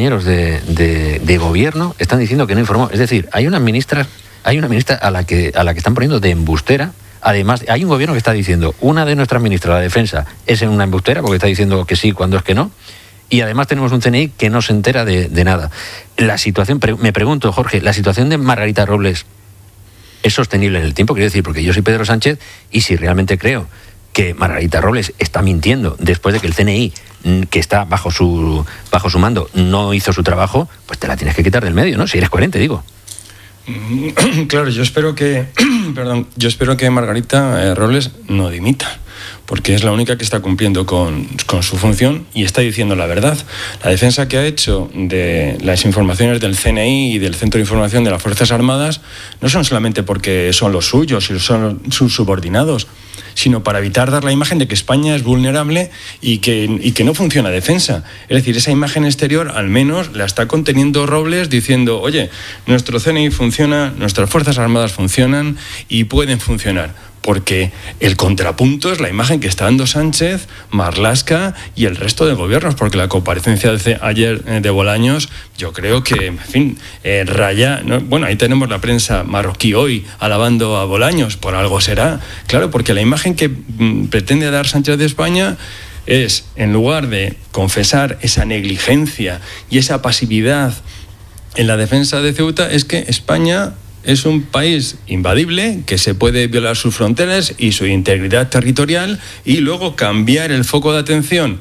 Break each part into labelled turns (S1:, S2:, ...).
S1: compañeros de gobierno están diciendo que no informó. Es decir, hay una ministra a la que están poniendo de embustera. Además, hay un gobierno que está diciendo, una de nuestras ministras, la defensa, es una embustera porque está diciendo que sí cuando es que no. Y además tenemos un CNI que no se entera de nada. La situación, me pregunto, Jorge, ¿la situación de Margarita Robles es sostenible en el tiempo? Quiero decir, porque yo soy Pedro Sánchez y si realmente creo que Margarita Robles está mintiendo después de que el CNI, que está bajo su mando, no hizo su trabajo, pues te la tienes que quitar del medio, ¿no? Si eres coherente, digo.
S2: Claro, yo espero que Margarita Robles no dimita, porque es la única que está cumpliendo con su función y está diciendo la verdad. La defensa que ha hecho de las informaciones del CNI y del Centro de Información de las Fuerzas Armadas no son solamente porque son los suyos y son sus subordinados, sino para evitar dar la imagen de que España es vulnerable y que no funciona defensa. Es decir, esa imagen exterior al menos la está conteniendo Robles diciendo, oye, nuestro CNI funciona, nuestras Fuerzas Armadas funcionan y pueden funcionar. Porque el contrapunto es la imagen que está dando Sánchez, Marlaska y el resto de gobiernos, porque la comparecencia de ayer de Bolaños, yo creo que, en fin, raya, ¿no? Bueno, ahí tenemos la prensa marroquí hoy alabando a Bolaños, por algo será. Claro, porque la imagen que pretende dar Sánchez de España es, en lugar de confesar esa negligencia y esa pasividad en la defensa de Ceuta, es que España es un país invadible, que se puede violar sus fronteras y su integridad territorial, y luego cambiar el foco de atención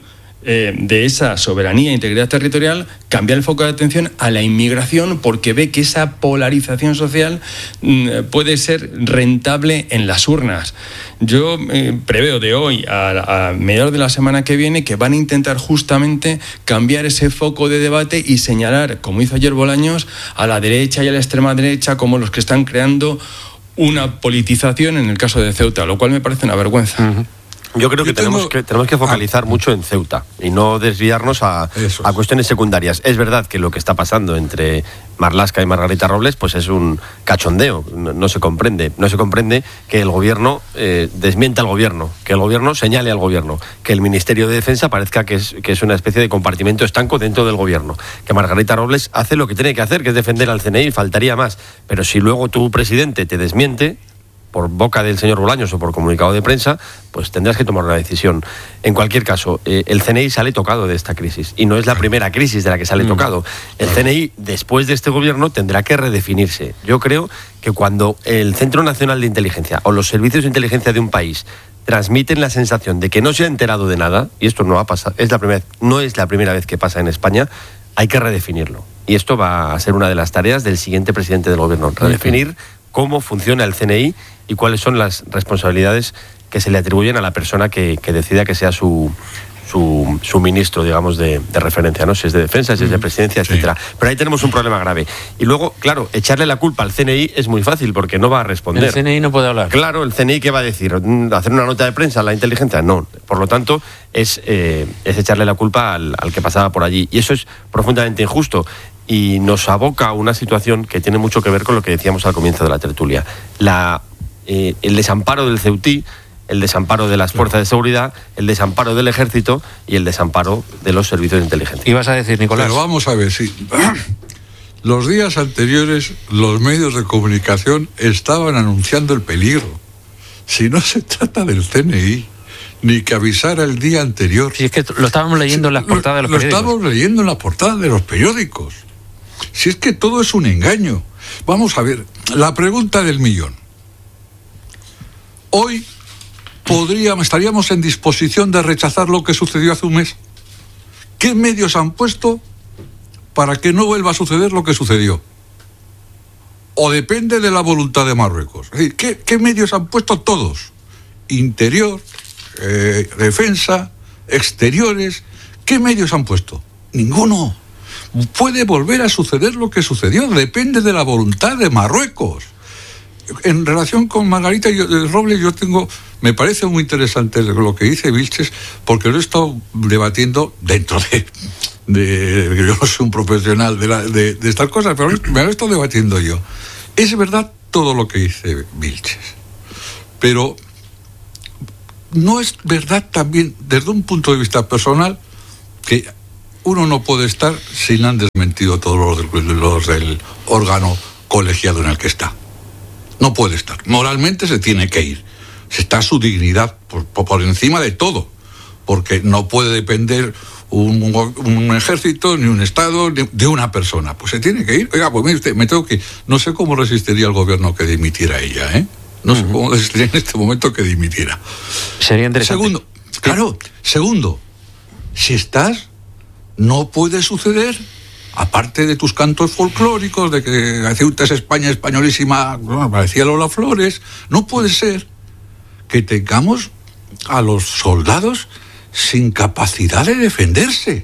S2: de esa soberanía e integridad territorial, cambiar el foco de atención a la inmigración, porque ve que esa polarización social puede ser rentable en las urnas. Yo preveo de hoy a mediados de la semana que viene que van a intentar justamente cambiar ese foco de debate y señalar, como hizo ayer Bolaños, a la derecha y a la extrema derecha como los que están creando una politización en el caso de Ceuta, lo cual me parece una vergüenza.
S3: Uh-huh. Yo creo que tenemos que focalizar mucho en Ceuta y no desviarnos a cuestiones secundarias. Es verdad que lo que está pasando entre Marlaska y Margarita Robles pues es un cachondeo, no se comprende. No se comprende que el gobierno desmienta al gobierno, que el gobierno señale al gobierno, que el Ministerio de Defensa parezca que es una especie de compartimento estanco dentro del gobierno, que Margarita Robles hace lo que tiene que hacer, que es defender al CNI, faltaría más. Pero si luego tu presidente te desmiente, por boca del señor Bolaños o por comunicado de prensa, pues tendrás que tomar una decisión. En cualquier caso, el CNI sale tocado de esta crisis y no es la primera crisis de la que sale tocado. El CNI, después de este gobierno, tendrá que redefinirse. Yo creo que cuando el Centro Nacional de Inteligencia o los servicios de inteligencia de un país transmiten la sensación de que no se ha enterado de nada, y esto no va a pasar, no es la primera vez que pasa en España, hay que redefinirlo. Y esto va a ser una de las tareas del siguiente presidente del gobierno, redefinir cómo funciona el CNI y cuáles son las responsabilidades que se le atribuyen a la persona que decida que sea su ministro, digamos, de referencia, ¿no? Si es de defensa, si es de presidencia, etcétera. Pero ahí tenemos un problema grave. Y luego, claro, echarle la culpa al CNI es muy fácil porque no va a responder.
S1: El CNI no puede hablar.
S3: Claro, el CNI, ¿qué va a decir? ¿Hacer una nota de prensa a la inteligencia? No. Por lo tanto, es echarle la culpa al que pasaba por allí. Y eso es profundamente injusto. Y nos aboca a una situación que tiene mucho que ver con lo que decíamos al comienzo de la tertulia. El desamparo del Ceutí, el desamparo de las fuerzas de seguridad, el desamparo del ejército y el desamparo de los servicios de inteligencia.
S1: ¿Ibas a decir, Nicolás?
S4: Pero vamos a ver, sí. Los días anteriores, los medios de comunicación estaban anunciando el peligro. Si no se trata del CNI, ni que avisara el día anterior.
S1: Si es que lo estábamos leyendo en las portadas de los periódicos.
S4: Lo estábamos leyendo en las portadas de los periódicos. Si es que todo es un engaño. Vamos a ver, la pregunta del millón. Hoy estaríamos en disposición de rechazar lo que sucedió hace un mes. ¿Qué medios han puesto para que no vuelva a suceder lo que sucedió? ¿O depende de la voluntad de Marruecos? Es decir, ¿qué medios han puesto? Todos. Interior, defensa, exteriores. ¿Qué medios han puesto? Ninguno. Puede volver a suceder lo que sucedió. Depende de la voluntad de Marruecos. En relación con Margarita Robles, me parece muy interesante lo que dice Vilches, porque lo he estado debatiendo dentro de yo no soy un profesional de estas cosas, pero me lo he estado debatiendo yo. Es verdad todo lo que dice Vilches, pero no es verdad también, desde un punto de vista personal, que uno no puede estar si le han desmentido todos los del órgano colegiado en el que está. No puede estar. Moralmente se tiene que ir. Está su dignidad por encima de todo, porque no puede depender un ejército, ni un Estado, ni de una persona. Pues se tiene que ir. Oiga, pues mire usted, me tengo que ir. No sé cómo resistiría el gobierno que dimitiera ella, ¿eh? No sé cómo resistiría en este momento que dimitiera.
S1: Sería interesante.
S4: Segundo, si estás, no puede suceder, aparte de tus cantos folclóricos, de que Ceuta es España españolísima, parecía Lola Flores, no puede ser que tengamos a los soldados sin capacidad de defenderse.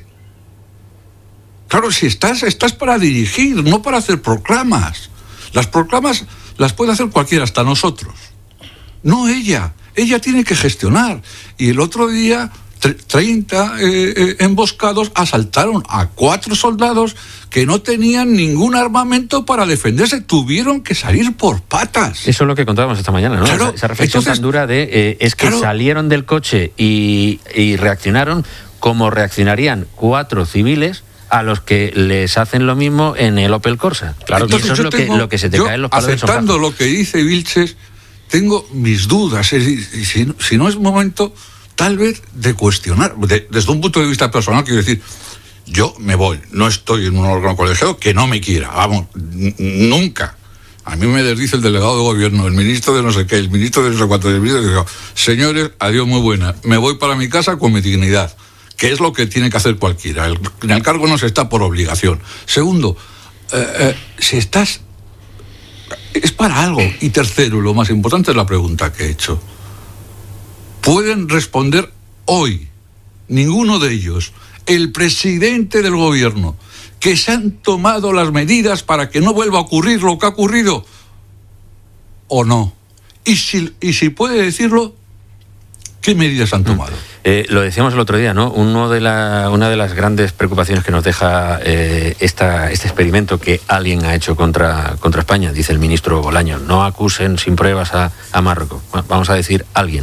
S4: Claro, si estás para dirigir, no para hacer proclamas. Las proclamas las puede hacer cualquiera, hasta nosotros. No ella. Ella tiene que gestionar. Y el otro día 30 emboscados asaltaron a 4 soldados que no tenían ningún armamento para defenderse. Tuvieron que salir por patas.
S1: Eso es lo que contábamos esta mañana, ¿no?
S4: Claro,
S1: esa reflexión tan dura de es que salieron del coche y reaccionaron como reaccionarían 4 civiles a los que les hacen lo mismo en el Opel Corsa. Claro,
S4: entonces,
S1: eso es lo que se te caen los palos del sombrajo.
S4: Aceptando lo que dice Vilches, tengo mis dudas. Si no es momento, tal vez, de cuestionar. Desde un punto de vista personal, quiero decir, yo me voy. No estoy en un órgano colegiado que no me quiera. Vamos, nunca. A mí me desdice el delegado de gobierno, el ministro de no sé qué, el ministro de no sé cuánto, el ministro de... Señores, adiós, muy buena. Me voy para mi casa con mi dignidad, que es lo que tiene que hacer cualquiera. En el cargo no se está por obligación. Segundo, si estás... es para algo. Y tercero, lo más importante es la pregunta que he hecho. Pueden responder hoy, ninguno de ellos, el presidente del gobierno, que se han tomado las medidas para que no vuelva a ocurrir lo que ha ocurrido, o no. Y si puede decirlo, ¿qué medidas han tomado?
S1: Lo decíamos el otro día, ¿no? Una de las grandes preocupaciones que nos deja este experimento que alguien ha hecho contra España, dice el ministro Bolaño, no acusen sin pruebas a Marruecos. Bueno, vamos a decir alguien.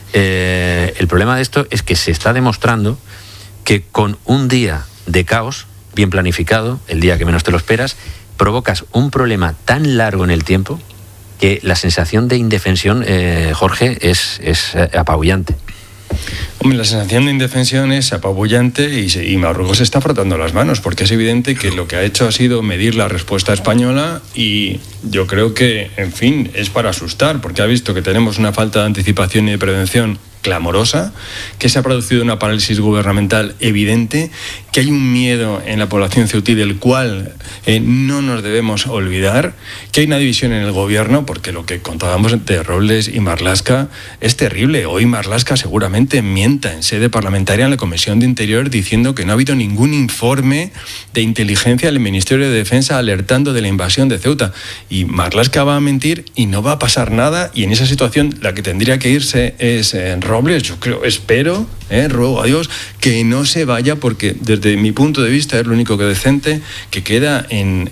S1: El problema de esto es que se está demostrando que con un día de caos bien planificado, el día que menos te lo esperas, provocas un problema tan largo en el tiempo que la sensación de indefensión, Jorge, es apabullante.
S2: Hombre, la sensación de indefensión es apabullante y Marruecos se está frotando las manos, porque es evidente que lo que ha hecho ha sido medir la respuesta española y yo creo que, en fin, es para asustar, porque ha visto que tenemos una falta de anticipación y de prevención clamorosa, que se ha producido una parálisis gubernamental evidente, que hay un miedo en la población ceutí del cual no nos debemos olvidar, que hay una división en el gobierno, porque lo que contábamos de Robles y Marlaska es terrible. Hoy Marlaska seguramente mienta en sede parlamentaria en la Comisión de Interior diciendo que no ha habido ningún informe de inteligencia del Ministerio de Defensa alertando de la invasión de Ceuta. Y Marlaska va a mentir y no va a pasar nada, y en esa situación la que tendría que irse es Robles. Yo creo, espero, ruego a Dios que no se vaya, porque desde mi punto de vista es lo único que decente que queda en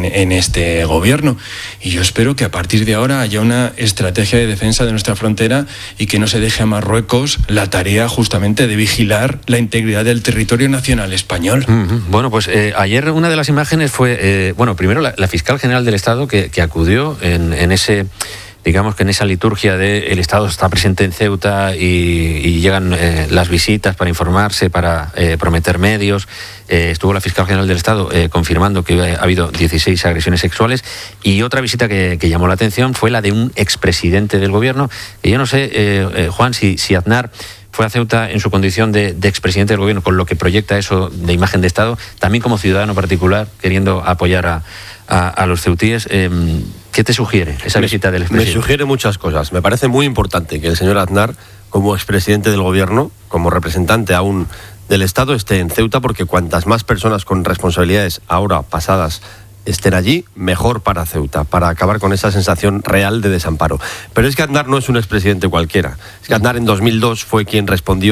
S2: este gobierno, y yo espero que a partir de ahora haya una estrategia de defensa de nuestra frontera y que no se deje a Marruecos la tarea justamente de vigilar la integridad del territorio nacional español.
S1: Bueno, pues ayer una de las imágenes fue, primero la fiscal general del Estado que acudió en ese... Digamos que en esa liturgia de el Estado está presente en Ceuta y llegan las visitas para informarse, para prometer medios. Estuvo la fiscal general del Estado confirmando que ha habido 16 agresiones sexuales, y otra visita que llamó la atención fue la de un expresidente del gobierno. Y yo no sé, Juan, si Aznar fue a Ceuta en su condición de expresidente del gobierno, con lo que proyecta eso de imagen de Estado, también como ciudadano particular, queriendo apoyar a los ceutíes. ¿Qué te sugiere esa visita del expresidente?
S3: Me sugiere muchas cosas. Me parece muy importante que el señor Aznar, como expresidente del gobierno, como representante aún del Estado, esté en Ceuta, porque cuantas más personas con responsabilidades ahora pasadas estén allí, mejor para Ceuta, para acabar con esa sensación real de desamparo. Pero es que Aznar no es un expresidente cualquiera. Es que Aznar en 2002 fue quien respondió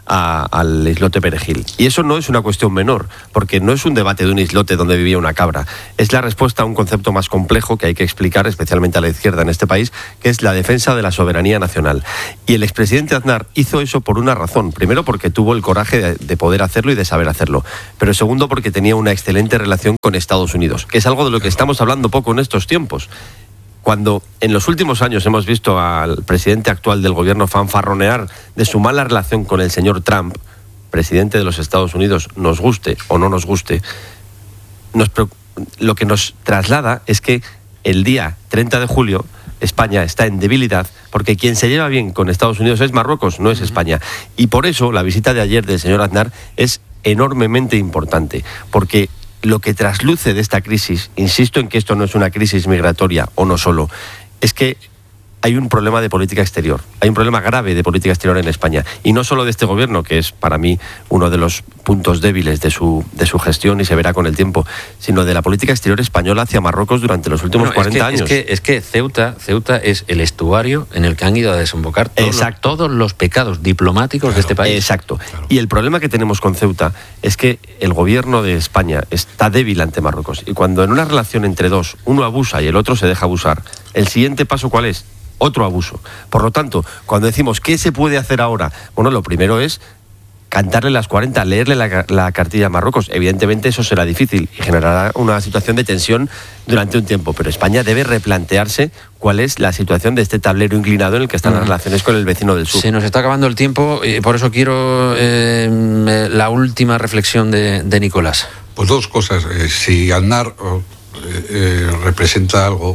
S3: al islote Perejil. Y eso no es una cuestión menor, porque no es un debate de un islote donde vivía una cabra. Es la respuesta a un concepto más complejo que hay que explicar, especialmente a la izquierda en este país, que es la defensa de la soberanía nacional. Y el expresidente Aznar hizo eso por una razón. Primero, porque tuvo el coraje de poder hacerlo y de saber hacerlo. Pero segundo, porque tenía una excelente relación con Estados Unidos, que es algo de lo que estamos hablando poco en estos tiempos. Cuando en los últimos años hemos visto al presidente actual del gobierno fanfarronear de su mala relación con el señor Trump, presidente de los Estados Unidos, nos guste o no nos guste, lo que nos traslada es que el día 30 de julio España está en debilidad porque quien se lleva bien con Estados Unidos es Marruecos, no es España. Y por eso la visita de ayer del señor Aznar es enormemente importante, porque lo que trasluce de esta crisis, insisto en que esto no es una crisis migratoria o no solo, es que hay un problema de política exterior, hay un problema grave de política exterior en España, y no solo de este gobierno, que es para mí uno de los puntos débiles de su gestión y se verá con el tiempo, sino de la política exterior española hacia Marruecos durante los últimos 40 años. Es que Ceuta es el estuario en el que han ido a desembocar todos los pecados diplomáticos de este país. Exacto. Claro. Y el problema que tenemos con Ceuta es que el gobierno de España está débil ante Marruecos, y cuando en una relación entre dos uno abusa y el otro se deja abusar, ¿el siguiente paso cuál es? Otro abuso. Por lo tanto, cuando decimos ¿qué se puede hacer ahora? Bueno, lo primero es cantarle las 40, leerle la cartilla a Marruecos. Evidentemente eso será difícil y generará una situación de tensión durante un tiempo, pero España debe replantearse cuál es la situación de este tablero inclinado en el que están las relaciones con el vecino del sur. Se nos está acabando el tiempo y por eso quiero la última reflexión de Nicolás.
S4: Pues dos cosas. Si Aznar representa algo,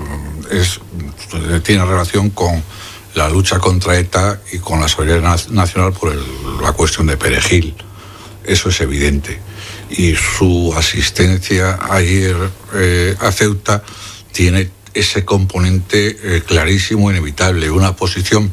S4: tiene relación con la lucha contra ETA y con la soberanía nacional por la cuestión de Perejil. Eso es evidente. Y su asistencia ayer a Ceuta tiene ese componente clarísimo, inevitable, una posición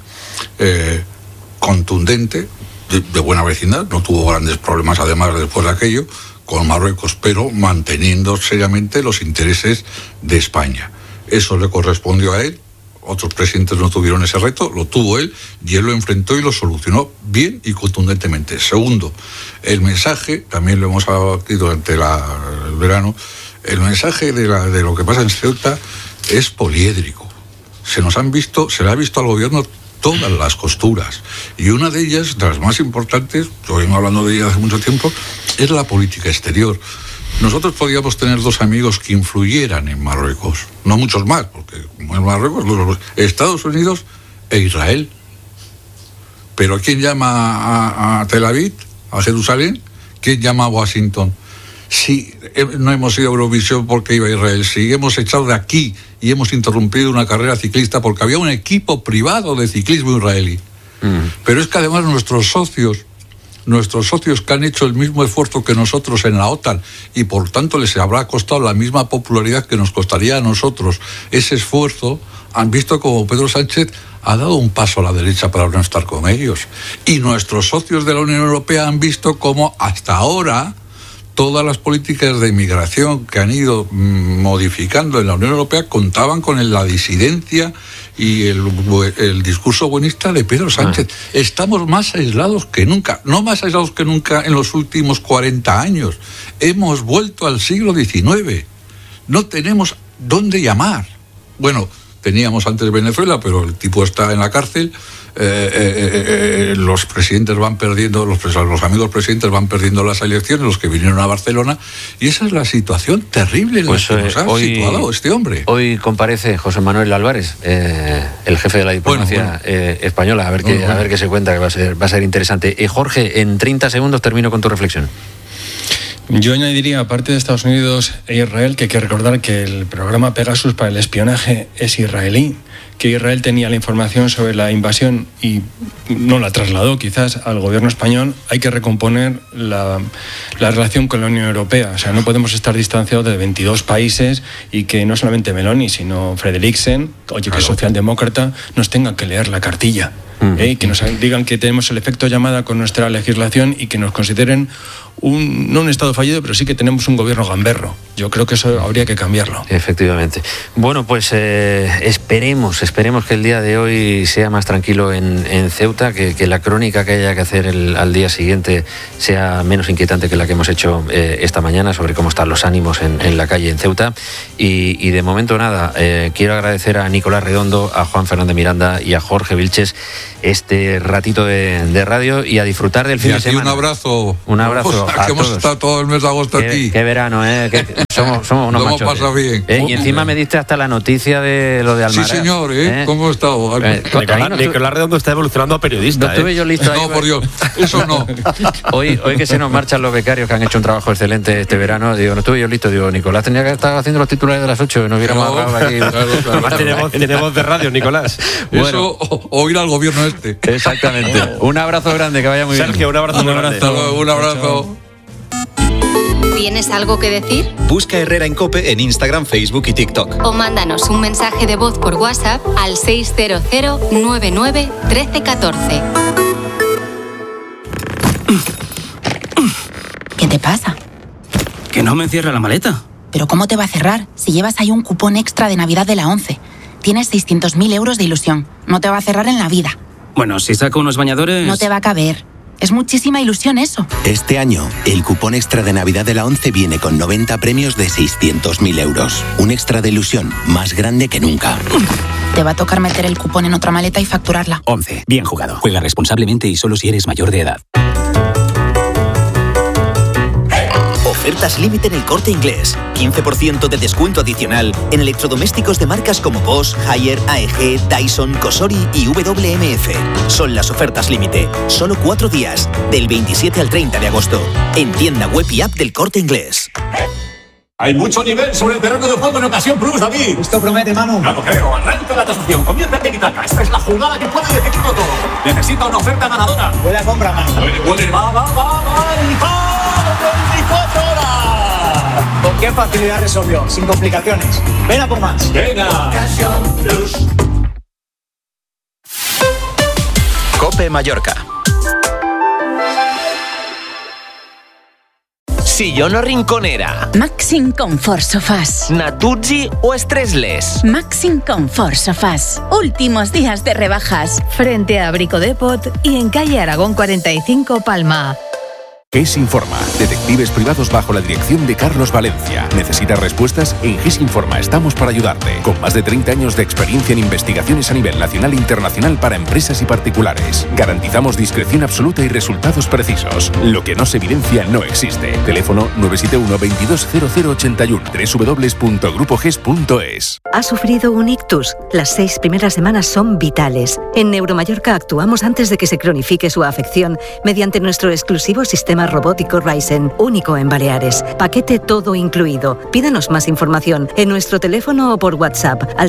S4: contundente, de buena vecindad, no tuvo grandes problemas además después de aquello, con Marruecos, pero manteniendo seriamente los intereses de España. Eso le correspondió a él. Otros presidentes no tuvieron ese reto, lo tuvo él y él lo enfrentó y lo solucionó bien y contundentemente. Segundo, el mensaje, también lo hemos hablado aquí durante el verano, el mensaje de lo que pasa en Ceuta es poliédrico. Se le ha visto al gobierno todas las costuras, y una de ellas, de las más importantes, lo vengo hablando de ella hace mucho tiempo, es la política exterior. Nosotros podíamos tener dos amigos que influyeran en Marruecos, no muchos más, porque en Marruecos, Estados Unidos e Israel. Pero ¿quién llama a Tel Aviv, a Jerusalén? ¿Quién llama a Washington? Si no hemos ido a Eurovisión porque iba a Israel, si hemos echado de aquí y hemos interrumpido una carrera ciclista porque había un equipo privado de ciclismo israelí. Pero es que además nuestros socios que han hecho el mismo esfuerzo que nosotros en la OTAN y por tanto les habrá costado la misma popularidad que nos costaría a nosotros ese esfuerzo, han visto como Pedro Sánchez ha dado un paso a la derecha para no estar con ellos. Y nuestros socios de la Unión Europea han visto cómo hasta ahora todas las políticas de inmigración que han ido modificando en la Unión Europea contaban con la disidencia y el discurso buenista de Pedro Sánchez. Estamos más aislados que nunca, no más aislados que nunca en los últimos 40 años. Hemos vuelto al siglo XIX. No tenemos dónde llamar. Bueno, teníamos antes Venezuela, pero el tipo está en la cárcel. Los presidentes van perdiendo, los amigos presidentes van perdiendo las elecciones, los que vinieron a Barcelona, y esa es la situación terrible en la que nos ha situado este hombre. Hoy comparece José Manuel Álvarez, el jefe de la diplomacia española, a ver qué se cuenta, que va a ser interesante. Jorge, en 30 segundos termino con tu reflexión.
S2: Yo añadiría, aparte de Estados Unidos e Israel, que hay que recordar que el programa Pegasus para el espionaje es israelí, que Israel tenía la información sobre la invasión y no la trasladó quizás al gobierno español. Hay que recomponer la relación con la Unión Europea. O sea, no podemos estar distanciados de 22 países y que no solamente Meloni, sino Frederiksen, que es socialdemócrata, nos tenga que leer la cartilla. que nos digan que tenemos el efecto llamada con nuestra legislación y que nos consideren no un Estado fallido, pero sí que tenemos un gobierno gamberro. Yo creo que eso habría que cambiarlo.
S1: Efectivamente. Bueno, pues esperemos que el día de hoy sea más tranquilo en Ceuta, que la crónica que haya que hacer al día siguiente sea menos inquietante que la que hemos hecho esta mañana sobre cómo están los ánimos en la calle en Ceuta. Y de momento nada, quiero agradecer a Nicolás Redondo, a Juan Fernández Miranda y a Jorge Vilches este ratito de radio y a disfrutar del fin de semana.
S4: Un abrazo.
S1: Un abrazo.
S4: Que hemos estado todo el mes de agosto aquí.
S1: Qué verano, que somos unos machos.
S4: Lo hemos pasado bien.
S1: Y encima me diste hasta la noticia de lo de Almaraz.
S4: Sí, señor, ¿cómo he estado?
S3: Nicolás Redondo está evolucionando a periodista.
S1: No estuve yo listo ahí.
S4: No, por Dios, eso no.
S1: Hoy que se nos marchan los becarios que han hecho un trabajo excelente este verano, digo, no estuve yo listo. Digo, Nicolás tenía que estar haciendo los titulares de las 8 y nos hubiéramos ahorrado aquí.
S3: Además tenemos de radio, Nicolás.
S4: Bueno, eso o ir al gobierno este.
S1: Exactamente. Un abrazo grande, que vaya muy bien.
S3: Sergio, un abrazo muy grande.
S4: Hasta luego, un abrazo.
S5: ¿Tienes algo que decir?
S6: Busca Herrera en COPE en Instagram, Facebook y TikTok.
S5: O mándanos un mensaje de voz por WhatsApp al 600 99 13 14.
S7: ¿Qué te pasa?
S8: Que no me encierra la maleta.
S7: ¿Pero cómo te va a cerrar si llevas ahí un cupón extra de Navidad de la 11? Tienes 600.000 euros de ilusión. No te va a cerrar en la vida.
S8: Bueno, si saco unos bañadores...
S7: No te va a caber. Es muchísima ilusión eso.
S9: Este año, el cupón extra de Navidad de la 11 viene con 90 premios de 600.000 euros. Un extra de ilusión más grande que nunca.
S7: Te va a tocar meter el cupón en otra maleta y facturarla.
S8: 11. Bien jugado. Juega responsablemente y solo si eres mayor de edad.
S10: Ofertas límite en El Corte Inglés. 15% de descuento adicional en electrodomésticos de marcas como Bosch, Haier, AEG, Dyson, Cosori y WMF. Son las ofertas límite. Solo 4 días, del 27 al 30 de agosto. En tienda web y app del Corte Inglés.
S11: Hay mucho nivel sobre el terreno de juego en Ocasión Plus, David.
S12: Esto promete, Manu.
S11: Ya lo creo. Arranca la tasación. Comienza el tiki-taka. Esta es la jugada que puede decidirlo todo. Necesita una oferta ganadora.
S12: Buena compra, Manu.
S11: Va. 24 horas.
S12: ¿Con qué facilidad resolvió? Sin complicaciones. Ven a por más.
S11: Venga.
S12: Ocasión Plus.
S10: COPE Mallorca. Sillón o rinconera.
S13: Maxim Comfort Sofás.
S10: Natuzzi o Stressless.
S13: Maxim Comfort Sofás. Últimos días de rebajas.
S14: Frente a Brico Depot y en calle Aragón 45, Palma.
S15: GES Informa, detectives privados bajo la dirección de Carlos Valencia. ¿Necesitas respuestas? En GES Informa estamos para ayudarte. Con más de 30 años de experiencia en investigaciones a nivel nacional e internacional para empresas y particulares. Garantizamos discreción absoluta y resultados precisos. Lo que no se evidencia no existe. Teléfono 971 220081 www.grupoges.es.
S16: ¿Ha sufrido un ictus? Las 6 primeras semanas son vitales. En Neuromallorca actuamos antes de que se cronifique su afección mediante nuestro exclusivo sistema robótico Ryzen, único en Baleares. Paquete todo incluido. Pídanos más información en nuestro teléfono o por WhatsApp al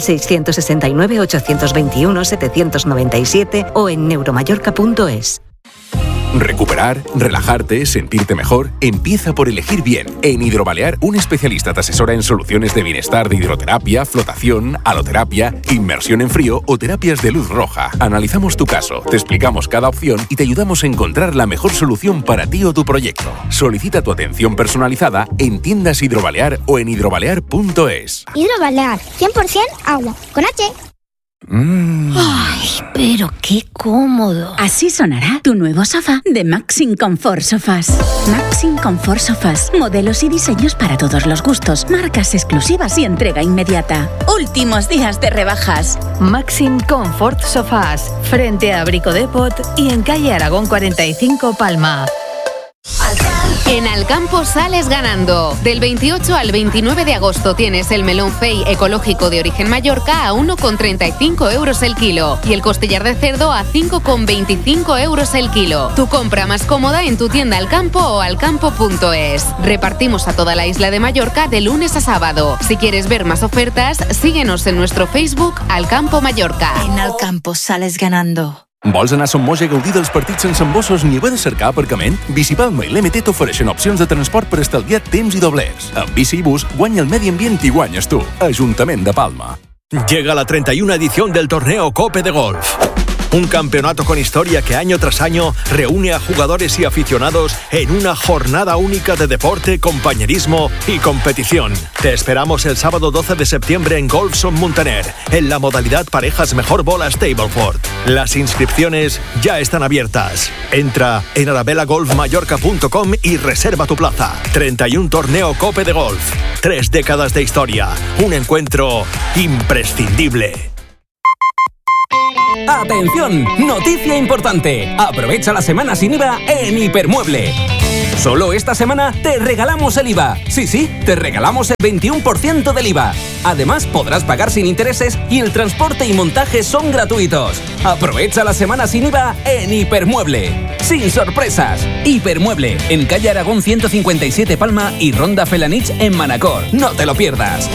S16: 669-821-797 o en neuromallorca.es.
S15: Recuperar, relajarte, sentirte mejor, empieza por elegir bien. En Hidrobalear, un especialista te asesora en soluciones de bienestar de hidroterapia, flotación, haloterapia, inmersión en frío o terapias de luz roja. Analizamos tu caso, te explicamos cada opción y te ayudamos a encontrar la mejor solución para ti o tu proyecto. Solicita tu atención personalizada en tiendas Hidrobalear o en hidrobalear.es.
S17: Hidrobalear, 100% agua, con H.
S13: Ay, pero qué cómodo. Así sonará tu nuevo sofá de Maxim Comfort Sofás. Maxim Comfort Sofás. Modelos y diseños para todos los gustos. Marcas exclusivas y entrega inmediata. Últimos días de rebajas.
S14: Maxim Comfort Sofás. Frente a Brico Depot y en calle Aragón 45, Palma.
S18: En Alcampo sales ganando. Del 28 al 29 de agosto tienes el melón fei ecológico de origen Mallorca a 1,35 euros el kilo y el costillar de cerdo a 5,25 euros el kilo. Tu compra más cómoda en tu tienda Alcampo o alcampo.es. Repartimos a toda la isla de Mallorca de lunes a sábado. Si quieres ver más ofertas, síguenos en nuestro Facebook Alcampo Mallorca.
S19: En Alcampo sales ganando.
S15: Vols anar a Son Moix a gaudir dels partits sense embossos ni haver de cercar aparcament? Bicipalma i l'MT t'ofereixen opcions de transport per estalviar temps i doblers. Amb bici i bus, guanya el medi ambient i guanyes tu. Ajuntament de Palma.
S20: Llega la 31 edición del torneo COPE de Golf. Un campeonato con historia que año tras año reúne a jugadores y aficionados en una jornada única de deporte, compañerismo y competición. Te esperamos el sábado 12 de septiembre en Golfson Muntaner, en la modalidad parejas mejor bola Stableford. Las inscripciones ya están abiertas. Entra en arabelagolfmallorca.com y reserva tu plaza. 31 torneo Cope de Golf. 3 décadas de historia. Un encuentro imprescindible.
S21: ¡Atención! ¡Noticia importante! Aprovecha la semana sin IVA en Hipermueble. Solo esta semana te regalamos el IVA. Sí, te regalamos el 21% del IVA. Además, podrás pagar sin intereses y el transporte y montaje son gratuitos. Aprovecha la semana sin IVA en Hipermueble. Sin sorpresas. Hipermueble, en calle Aragón 157 Palma y Ronda Felanich en Manacor. No te lo pierdas.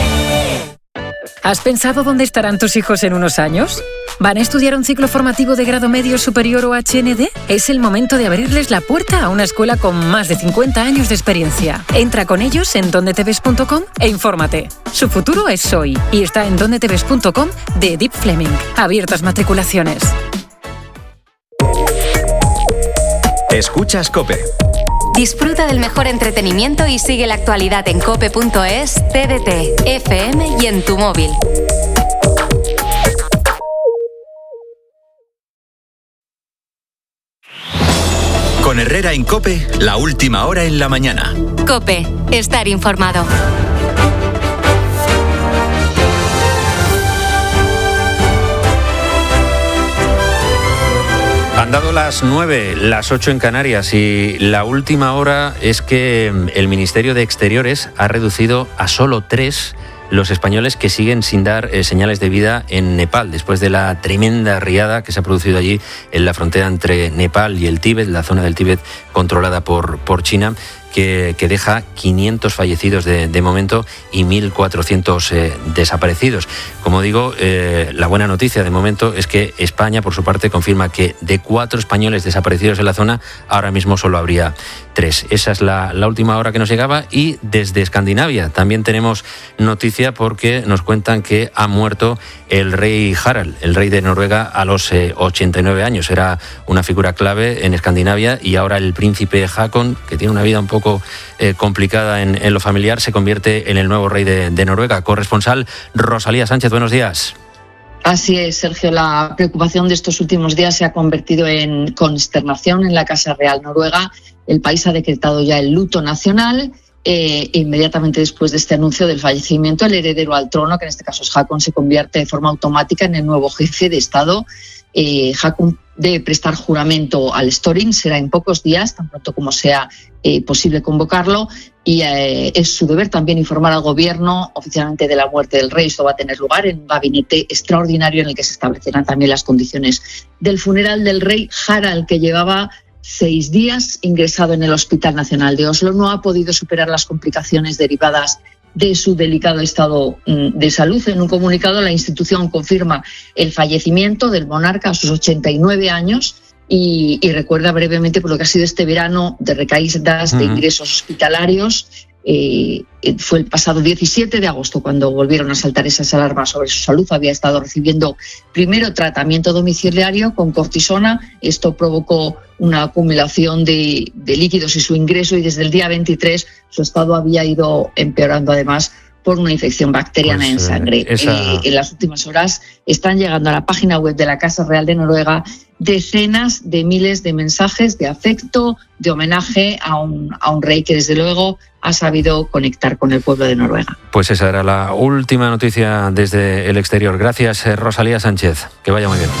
S22: ¿Has pensado dónde estarán tus hijos en unos años? ¿Van a estudiar un ciclo formativo de grado medio superior o HND? Es el momento de abrirles la puerta a una escuela con más de 50 años de experiencia. Entra con ellos en dondeteves.com e infórmate. Su futuro es hoy y está en dondeteves.com de Deep Fleming. Abiertas matriculaciones.
S6: Escuchas COPE.
S5: Disfruta del mejor entretenimiento y sigue la actualidad en cope.es, TDT, FM y en tu móvil.
S6: Con Herrera en COPE, la última hora en la mañana.
S5: COPE, estar informado.
S1: Han dado las 9, las 8 en Canarias y la última hora es que el Ministerio de Exteriores ha reducido a solo 3 los españoles que siguen sin dar señales de vida en Nepal, después de la tremenda riada que se ha producido allí en la frontera entre Nepal y el Tíbet, la zona del Tíbet controlada por China, que deja 500 fallecidos de momento y 1.400 desaparecidos. Como digo, la buena noticia de momento es que España, por su parte, confirma que de 4 españoles desaparecidos en la zona, ahora mismo solo habría 3. Esa es la última hora que nos llegaba. Y desde Escandinavia también tenemos noticia porque nos cuentan que ha muerto el rey Harald, el rey de Noruega, a los 89 años. Era una figura clave en Escandinavia y ahora el príncipe Haakon, que tiene una vida un poco complicada en lo familiar, se convierte en el nuevo rey de Noruega. Corresponsal Rosalía Sánchez, buenos días.
S23: Así es, Sergio. La preocupación de estos últimos días se ha convertido en consternación en la Casa Real Noruega. El país ha decretado ya el luto nacional. Inmediatamente después de este anuncio del fallecimiento, el heredero al trono, que en este caso es Haakon, se convierte de forma automática en el nuevo jefe de Estado. Haakon debe prestar juramento al Storting, será en pocos días, tan pronto como sea posible convocarlo, y es su deber también informar al gobierno oficialmente de la muerte del rey. Esto va a tener lugar en un gabinete extraordinario en el que se establecerán también las condiciones del funeral del rey Harald, que llevaba 6 días ingresado en el Hospital Nacional de Oslo. No ha podido superar las complicaciones derivadas de su delicado estado de salud. En un comunicado, la institución confirma el fallecimiento del monarca a sus 89 años y recuerda brevemente por lo que ha sido este verano de recaídas de ingresos hospitalarios. Fue el pasado 17 de agosto cuando volvieron a saltar esas alarmas sobre su salud. Había estado recibiendo primero tratamiento domiciliario con cortisona. Esto provocó una acumulación de líquidos y su ingreso, y desde el día 23 su estado había ido empeorando, además por una infección bacteriana en sangre. En las últimas horas están llegando a la página web de la Casa Real de Noruega decenas de miles de mensajes de afecto, de homenaje a un rey que desde luego ha sabido conectar con el pueblo de Noruega.
S1: Pues esa era la última noticia desde el exterior. Gracias, Rosalía Sánchez. Que vaya muy bien.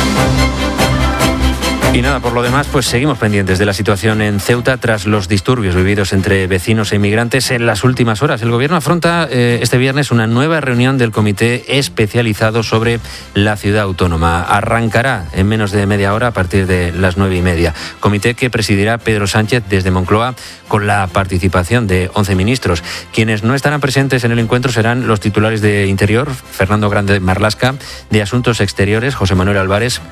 S1: Y nada, por lo demás, pues seguimos pendientes de la situación en Ceuta tras los disturbios vividos entre vecinos e inmigrantes en las últimas horas. El gobierno afronta este viernes una nueva reunión del comité especializado sobre la ciudad autónoma. Arrancará en menos de media hora a partir de las 9:30. Comité que presidirá Pedro Sánchez desde Moncloa con la participación de 11 ministros. Quienes no estarán presentes en el encuentro serán los titulares de Interior, Fernando Grande Marlaska, de Asuntos Exteriores, José Manuel Álvarez,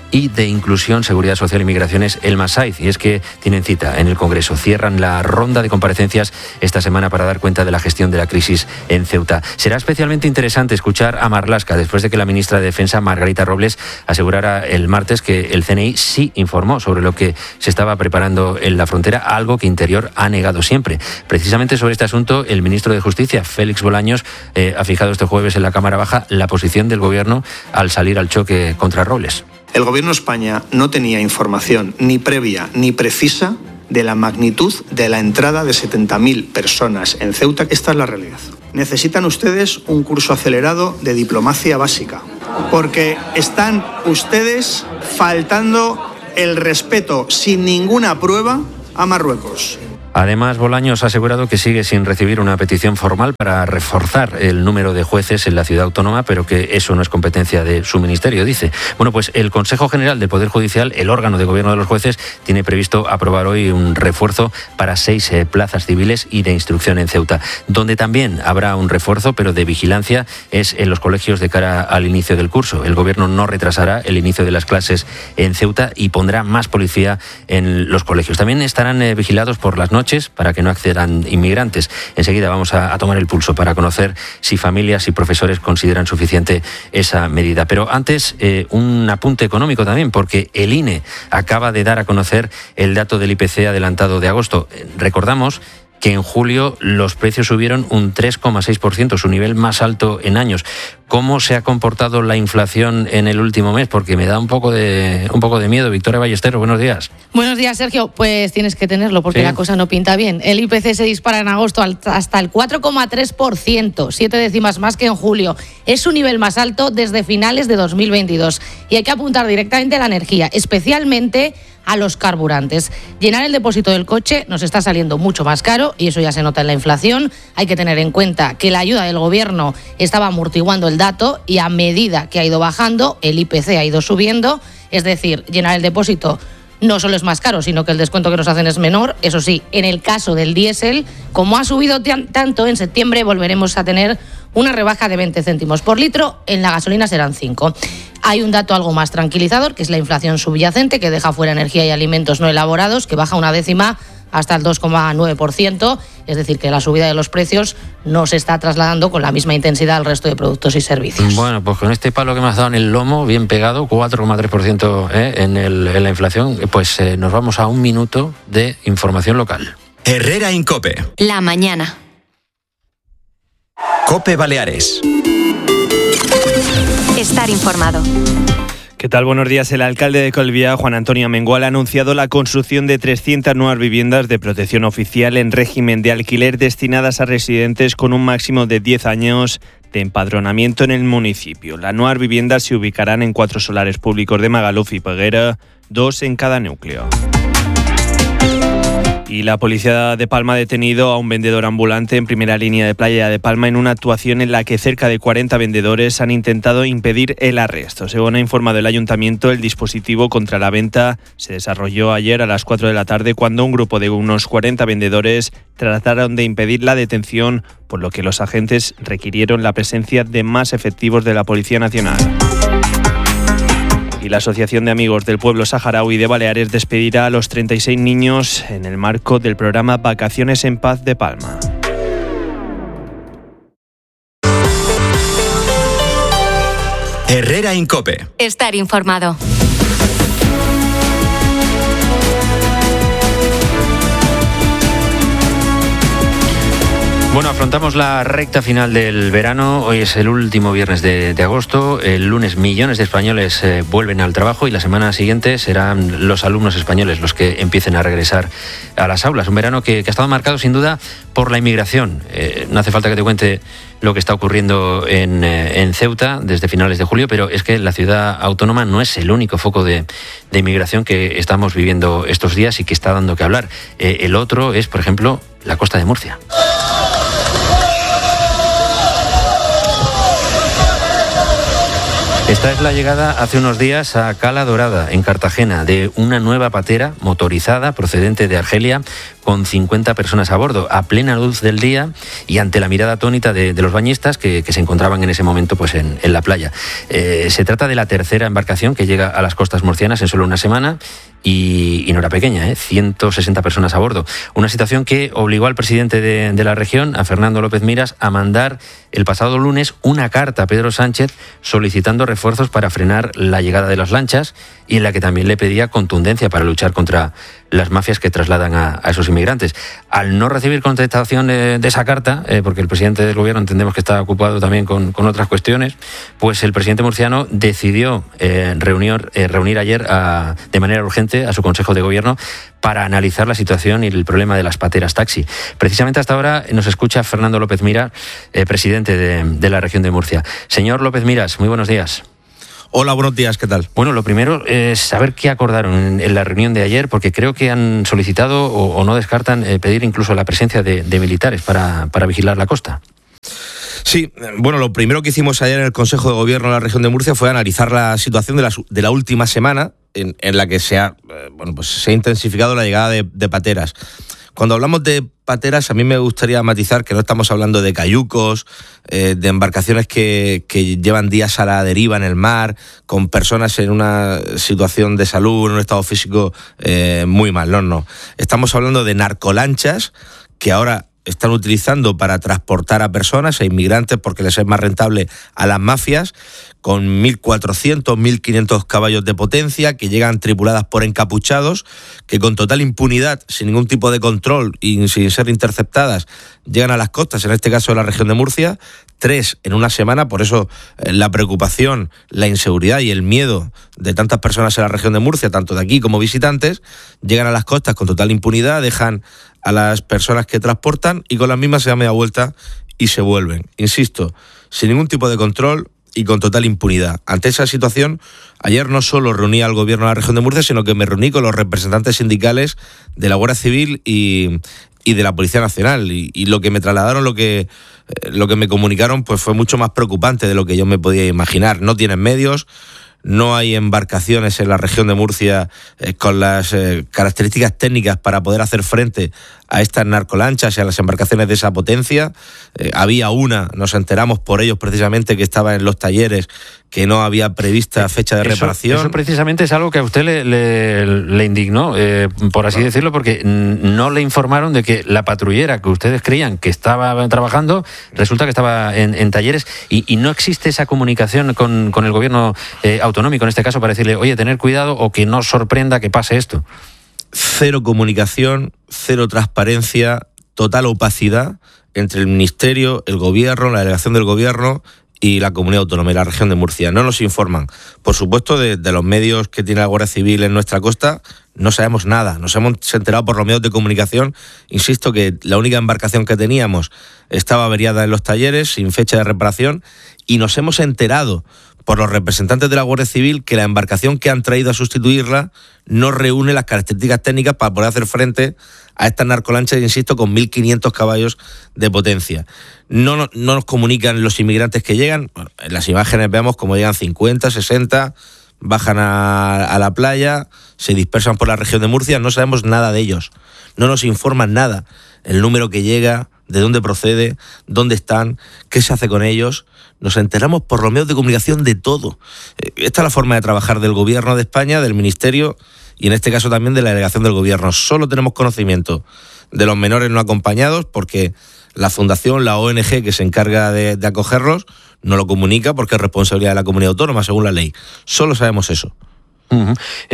S1: y de Inclusión, Seguridad Social y Migraciones, Elma Saiz. Y es que tienen cita en el Congreso. Cierran la ronda de comparecencias esta semana para dar cuenta de la gestión de la crisis en Ceuta. Será especialmente interesante escuchar a Marlaska después de que la ministra de Defensa, Margarita Robles, asegurara el martes que el CNI sí informó sobre lo que se estaba preparando en la frontera, algo que Interior ha negado siempre. Precisamente sobre este asunto, el ministro de Justicia, Félix Bolaños, ha fijado este jueves en la Cámara Baja la posición del Gobierno al salir al choque contra Robles.
S2: El Gobierno de España no tenía información ni previa ni precisa de la magnitud de la entrada de 70.000 personas en Ceuta. Esta es la realidad. Necesitan ustedes un curso acelerado de diplomacia básica, porque están ustedes faltando el respeto sin ninguna prueba a Marruecos.
S1: Además, Bolaños ha asegurado que sigue sin recibir una petición formal para reforzar el número de jueces en la ciudad autónoma, pero que eso no es competencia de su ministerio, dice. Bueno, pues el Consejo General del Poder Judicial, el órgano de gobierno de los jueces, tiene previsto aprobar hoy un refuerzo para 6 plazas civiles y de instrucción en Ceuta. Donde también habrá un refuerzo, pero de vigilancia, es en los colegios de cara al inicio del curso. El Gobierno no retrasará el inicio de las clases en Ceuta y pondrá más policía en los colegios. También estarán vigilados por las noches para que no accedan inmigrantes. Enseguida vamos a tomar el pulso para conocer si familias y profesores consideran suficiente esa medida. Pero antes, un apunte económico también, porque el INE acaba de dar a conocer el dato del IPC adelantado de agosto. Recordamos que en julio los precios subieron un 3,6%, su nivel más alto en años. ¿Cómo se ha comportado la inflación en el último mes? Porque me da un poco de miedo. Victoria Ballesteros, buenos días.
S3: Buenos días, Sergio. Pues tienes que tenerlo porque la cosa no pinta bien. El IPC se dispara en agosto hasta el 4,3%, 7 décimas más que en julio. Es su nivel más alto desde finales de 2022. Y hay que apuntar directamente a la energía, especialmente a los carburantes. Llenar el depósito del coche nos está saliendo mucho más caro y eso ya se nota en la inflación. Hay que tener en cuenta que la ayuda del Gobierno estaba amortiguando el dato y a medida que ha ido bajando, el IPC ha ido subiendo. Es decir, llenar el depósito no solo es más caro, sino que el descuento que nos hacen es menor. Eso sí, en el caso del diésel, como ha subido tanto en septiembre, volveremos a tener una rebaja de 20 céntimos por litro. En la gasolina serán 5. Hay un dato algo más tranquilizador, que es la inflación subyacente, que deja fuera energía y alimentos no elaborados, que baja una décima hasta el 2,9%, es decir, que la subida de los precios no se está trasladando con la misma intensidad al resto de productos y servicios.
S1: Bueno, pues con este palo que me has dado en el lomo, bien pegado, 4,3% en la inflación, pues nos vamos a un minuto de información local.
S6: Herrera en COPE.
S5: La mañana.
S6: COPE Baleares.
S5: Estar informado.
S4: ¿Qué tal? Buenos días. El alcalde de Calviá, Juan Antonio Amengual, ha anunciado la construcción de 300 nuevas viviendas de protección oficial en régimen de alquiler destinadas a residentes con un máximo de 10 años de empadronamiento en el municipio. Las nuevas viviendas se ubicarán en 4 solares públicos de Magaluf y Peguera, 2 en cada núcleo. Y la policía de Palma ha detenido a un vendedor ambulante en primera línea de Playa de Palma en una actuación en la que cerca de 40 vendedores han intentado impedir el arresto. Según ha informado el ayuntamiento, el dispositivo contra la venta se desarrolló ayer a las 4 de la tarde cuando un grupo de unos 40 vendedores trataron de impedir la detención, por lo que los agentes requirieron la presencia de más efectivos de la Policía Nacional. Y la Asociación de Amigos del Pueblo Saharaui de Baleares despedirá a los 36 niños en el marco del programa Vacaciones en Paz de Palma.
S6: Herrera en COPE.
S5: Estar informado.
S1: Bueno, afrontamos la recta final del verano. Hoy es el último viernes de agosto. El lunes millones de españoles vuelven al trabajo y la semana siguiente serán los alumnos españoles los que empiecen a regresar a las aulas. Un verano que ha estado marcado sin duda por la inmigración. No hace falta que te cuente lo que está ocurriendo en Ceuta desde finales de julio, pero es que la ciudad autónoma no es el único foco de inmigración que estamos viviendo estos días y que está dando que hablar. El otro es, por ejemplo, la costa de Murcia. Esta es la llegada hace unos días a Cala Dorada, en Cartagena, de una nueva patera motorizada procedente de Argelia con 50 personas a bordo, a plena luz del día y ante la mirada atónita de los bañistas que se encontraban en ese momento pues en la playa. Se trata de la tercera embarcación que llega a las costas murcianas en solo una semana. Y no era pequeña, 160 personas a bordo. Una situación que obligó al presidente de la región, a Fernando López Miras, a mandar el pasado lunes una carta a Pedro Sánchez solicitando refuerzos para frenar la llegada de las lanchas y en la que también le pedía contundencia para luchar contra las mafias que trasladan a esos inmigrantes. Al no recibir contestación de esa carta, porque el presidente del gobierno entendemos que está ocupado también con otras cuestiones, pues el presidente murciano decidió reunir ayer de manera urgente a su Consejo de Gobierno para analizar la situación y el problema de las pateras taxi. Precisamente hasta ahora nos escucha Fernando López Miras, presidente de la región de Murcia. Señor López Miras, muy buenos días.
S7: Hola, buenos días, ¿qué tal?
S1: Bueno, lo primero es saber qué acordaron en la reunión de ayer, porque creo que han solicitado o no descartan pedir incluso la presencia de militares para vigilar la costa.
S7: Sí, bueno, lo primero que hicimos ayer en el Consejo de Gobierno de la región de Murcia fue analizar la situación de la última semana en la que se ha intensificado la llegada de pateras. Cuando hablamos de pateras, a mí me gustaría matizar que no estamos hablando de cayucos, de embarcaciones que llevan días a la deriva en el mar, con personas en una situación de salud, en un estado físico muy mal. No. Estamos hablando de narcolanchas que ahora están utilizando para transportar a personas, a inmigrantes, porque les es más rentable a las mafias, con 1.400, 1.500 caballos de potencia, que llegan tripuladas por encapuchados, que con total impunidad, sin ningún tipo de control y sin ser interceptadas, llegan a las costas, en este caso de la región de Murcia, 3 en una semana. Por eso la preocupación, la inseguridad y el miedo de tantas personas en la región de Murcia, tanto de aquí como visitantes, llegan a las costas con total impunidad, dejan a las personas que transportan y con las mismas se dan media vuelta y se vuelven. Insisto, sin ningún tipo de control y con total impunidad. Ante esa situación, ayer no solo reuní al gobierno de la región de Murcia, sino que me reuní con los representantes sindicales de la Guardia Civil y de la Policía Nacional. Y lo que me trasladaron, lo que me comunicaron, pues fue mucho más preocupante de lo que yo me podía imaginar. No tienen medios, no hay embarcaciones en la región de Murcia con las características técnicas para poder hacer frente a estas narcolanchas y a las embarcaciones de esa potencia. Había una, nos enteramos por ellos precisamente, que estaba en los talleres, que no había prevista fecha de reparación.
S1: Eso precisamente es algo que a usted le indignó, por así decirlo, porque no le informaron de que la patrullera que ustedes creían que estaba trabajando, resulta que estaba en talleres y no existe esa comunicación con el gobierno autonómico, en este caso, para decirle, oye, tener cuidado o que no sorprenda que pase esto.
S7: Cero comunicación, cero transparencia, total opacidad entre el Ministerio, el Gobierno, la delegación del Gobierno y la comunidad autónoma y la región de Murcia. No nos informan. Por supuesto, de los medios que tiene la Guardia Civil en nuestra costa, no sabemos nada. Nos hemos enterado por los medios de comunicación. Insisto que la única embarcación que teníamos estaba averiada en los talleres, sin fecha de reparación, y nos hemos enterado por los representantes de la Guardia Civil que la embarcación que han traído a sustituirla no reúne las características técnicas para poder hacer frente a estas narcolanchas, insisto, con 1.500 caballos de potencia. No nos comunican los inmigrantes que llegan. Bueno, en las imágenes vemos como llegan 50, 60, bajan a la playa, se dispersan por la región de Murcia, no sabemos nada de ellos. No nos informan nada. El número que llega, de dónde procede, dónde están, qué se hace con ellos. Nos enteramos por los medios de comunicación de todo. Esta es la forma de trabajar del Gobierno de España, del Ministerio y en este caso también de la delegación del Gobierno. Solo tenemos conocimiento de los menores no acompañados porque la fundación, la ONG que se encarga de acogerlos, no lo comunica porque es responsabilidad de la comunidad autónoma según la ley. Solo sabemos eso.
S1: Uh-huh.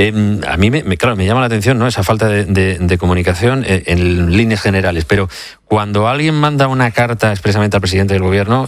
S1: A mí me llama la atención, ¿no?, esa falta de comunicación en líneas generales, pero cuando alguien manda una carta expresamente al presidente del gobierno,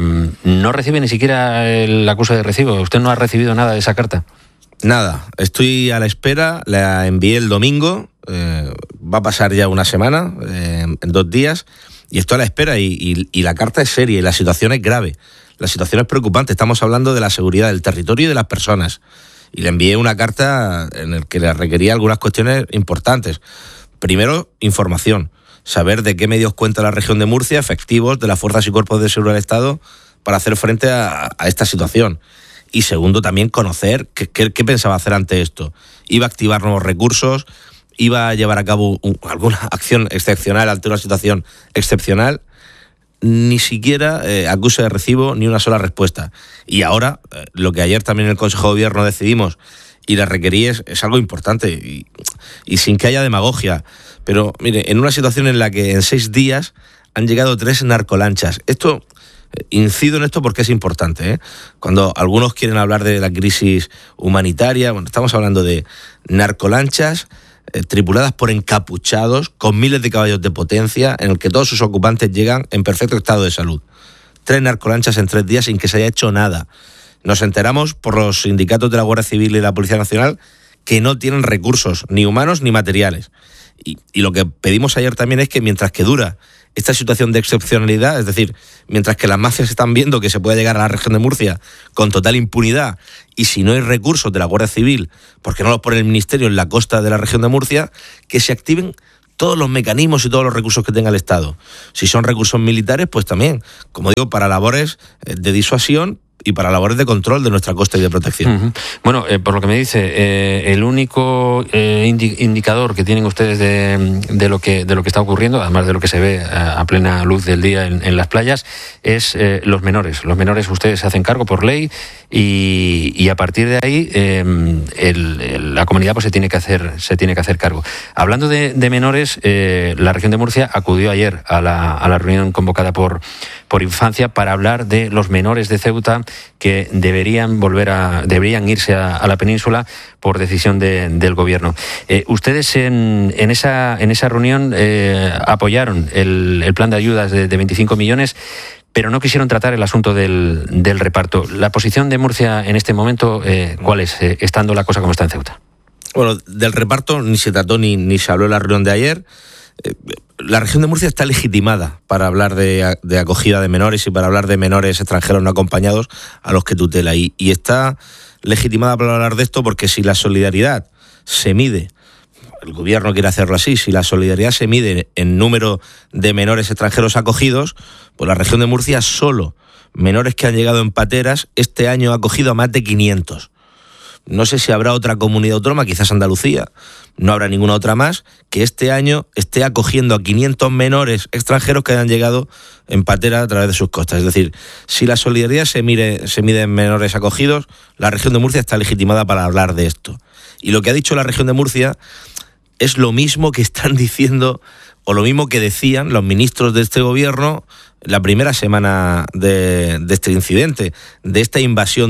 S1: no recibe ni siquiera el acuse de recibo. ¿Usted no ha recibido nada de esa carta?
S7: Nada, estoy a la espera, la envié el domingo, va a pasar ya una semana, en 2 días, y estoy a la espera y la carta es seria y la situación es grave, la situación es preocupante. Estamos hablando de la seguridad del territorio y de las personas. Y le envié una carta en la que le requería algunas cuestiones importantes. Primero, información. Saber de qué medios cuenta la región de Murcia, efectivos de las fuerzas y cuerpos de seguridad del Estado, para hacer frente a esta situación. Y segundo, también conocer qué pensaba hacer ante esto. Iba a activar nuevos recursos, iba a llevar a cabo alguna acción excepcional ante una situación excepcional, ni siquiera acuse de recibo ni una sola respuesta. Y ahora, lo que ayer también en el Consejo de Gobierno decidimos y le requerí es algo importante y sin que haya demagogia. Pero mire, en una situación en la que en 6 días han llegado 3 narcolanchas. Incido en esto porque es importante, Cuando algunos quieren hablar de la crisis humanitaria, bueno, estamos hablando de narcolanchas tripuladas por encapuchados con miles de caballos de potencia, en el que todos sus ocupantes llegan en perfecto estado de salud. 3 narcolanchas en 3 días sin que se haya hecho nada. Nos enteramos por los sindicatos de la Guardia Civil y la Policía Nacional que no tienen recursos, ni humanos ni materiales. Y lo que pedimos ayer también es que mientras que dura esta situación de excepcionalidad, es decir, mientras que las mafias están viendo que se puede llegar a la región de Murcia con total impunidad, y si no hay recursos de la Guardia Civil, porque no los pone el Ministerio en la costa de la región de Murcia, que se activen todos los mecanismos y todos los recursos que tenga el Estado. Si son recursos militares, pues también, como digo, para labores de disuasión y para labores de control de nuestra costa y de protección.
S1: Uh-huh. Bueno, por lo que me dice, el único indicador que tienen ustedes de lo que está ocurriendo, además de lo que se ve a plena luz del día en las playas, es los menores. Los menores ustedes se hacen cargo por ley y a partir de ahí la comunidad pues se tiene que hacer cargo. Hablando de menores, la región de Murcia acudió ayer a la reunión convocada por Infancia para hablar de los menores de Ceuta que deberían irse a la península por decisión del gobierno. Ustedes en esa reunión apoyaron el plan de ayudas de 25 millones, pero no quisieron tratar el asunto del reparto. La posición de Murcia en este momento, ¿cuál es, estando la cosa como está en Ceuta?
S7: Bueno, del reparto ni se trató ni se habló en la reunión de ayer. La región de Murcia está legitimada para hablar de acogida de menores y para hablar de menores extranjeros no acompañados a los que tutela. Y está legitimada para hablar de esto porque si la solidaridad se mide, el gobierno quiere hacerlo así, si la solidaridad se mide en número de menores extranjeros acogidos, pues la región de Murcia solo menores que han llegado en pateras este año ha acogido a más de 500. No sé si habrá otra comunidad autónoma, quizás Andalucía, no habrá ninguna otra más, que este año esté acogiendo a 500 menores extranjeros que hayan llegado en patera a través de sus costas. Es decir, si la solidaridad se mide en menores acogidos, la región de Murcia está legitimada para hablar de esto. Y lo que ha dicho la región de Murcia es lo mismo que están diciendo, o lo mismo que decían los ministros de este gobierno la primera semana de este incidente, de esta invasión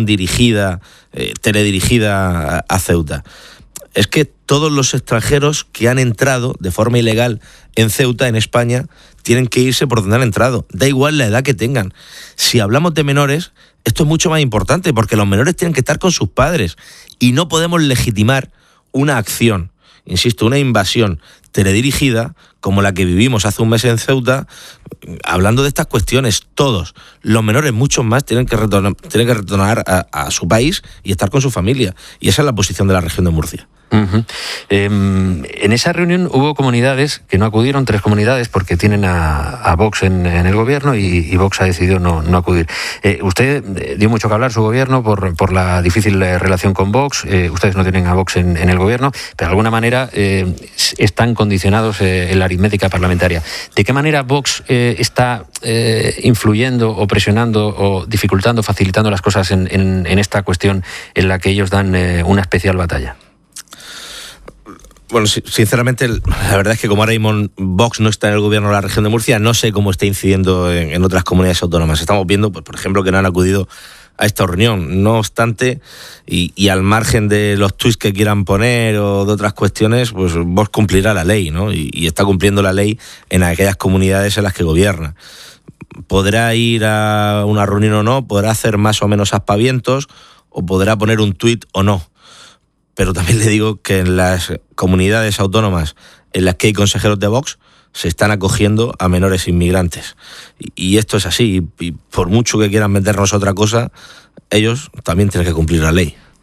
S7: teledirigida a Ceuta. Es que todos los extranjeros que han entrado de forma ilegal en Ceuta, en España, tienen que irse por donde han entrado. Da igual la edad que tengan. Si hablamos de menores, esto es mucho más importante, porque los menores tienen que estar con sus padres y no podemos legitimar una acción, insisto, una invasión teledirigida como la que vivimos hace un mes en Ceuta, hablando de estas cuestiones. Todos los menores, muchos más, tienen que retornar a su país y estar con su familia. Y esa es la posición de la región de Murcia.
S1: Uh-huh. En esa reunión hubo comunidades que no acudieron, 3 comunidades, porque tienen a Vox en el gobierno y Vox ha decidido no acudir. Usted dio mucho que hablar, su gobierno, por la difícil relación con Vox. Ustedes no tienen a Vox en el gobierno, pero de alguna manera están condicionados en la aritmética parlamentaria. ¿De qué manera Vox está influyendo o presionando o dificultando, facilitando las cosas en esta cuestión en la que ellos dan una especial batalla?
S7: Bueno, sinceramente, la verdad es que como ahora mismo Vox no está en el gobierno de la región de Murcia, no sé cómo está incidiendo en otras comunidades autónomas. Estamos viendo, pues, por ejemplo, que no han acudido a esta reunión. No obstante, y al margen de los tuits que quieran poner o de otras cuestiones, pues Vox cumplirá la ley, ¿no? Y está cumpliendo la ley en aquellas comunidades en las que gobierna. Podrá ir a una reunión o no, podrá hacer más o menos aspavientos, o podrá poner un tuit o no. Pero también le digo que en las comunidades autónomas en las que hay consejeros de Vox se están acogiendo a menores inmigrantes. Y esto es así. Y por mucho que quieran vendernos otra cosa, ellos también tienen que cumplir la ley.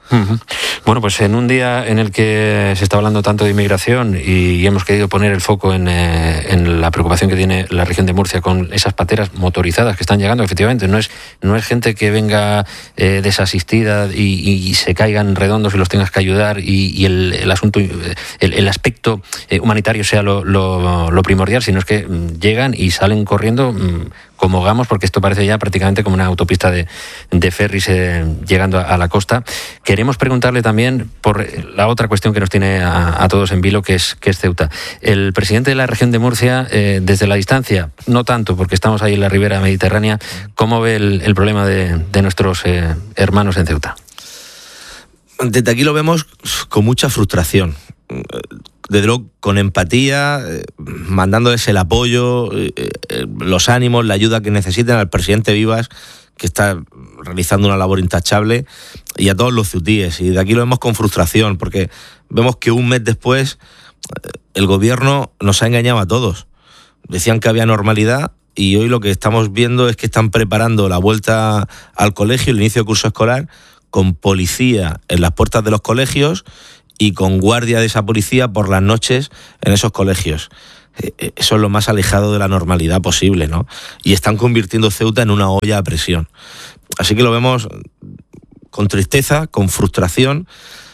S1: Bueno, pues en un día en el que se está hablando tanto de inmigración y hemos querido poner el foco en la preocupación que tiene la región de Murcia con esas pateras motorizadas que están llegando, efectivamente, no es gente que venga desasistida y se caigan redondos y los tengas que ayudar y el asunto, el aspecto humanitario sea lo primordial, sino es que llegan y salen corriendo como gamos, porque esto parece ya prácticamente como una autopista de ferries llegando a la costa. Queremos preguntarle también por la otra cuestión que nos tiene a todos en vilo, que es Ceuta. El presidente de la región de Murcia, desde la distancia, no tanto porque estamos ahí en la ribera mediterránea, ¿cómo ve el problema de nuestros hermanos en Ceuta?
S7: Desde aquí lo vemos con mucha frustración. Desde luego con empatía, mandándoles el apoyo, los ánimos, la ayuda que necesiten al presidente Vivas, que está realizando una labor intachable, y a todos los ceutíes. Y de aquí lo vemos con frustración, porque vemos que un mes después el gobierno nos ha engañado a todos. Decían que había normalidad y hoy lo que estamos viendo es que están preparando la vuelta al colegio, el inicio del curso escolar, con policía en las puertas de los colegios y con guardia de esa policía por las noches en esos colegios. Eso es lo más alejado de la normalidad posible, ¿no? Y están convirtiendo Ceuta en una olla a presión. Así que lo vemos con tristeza, con frustración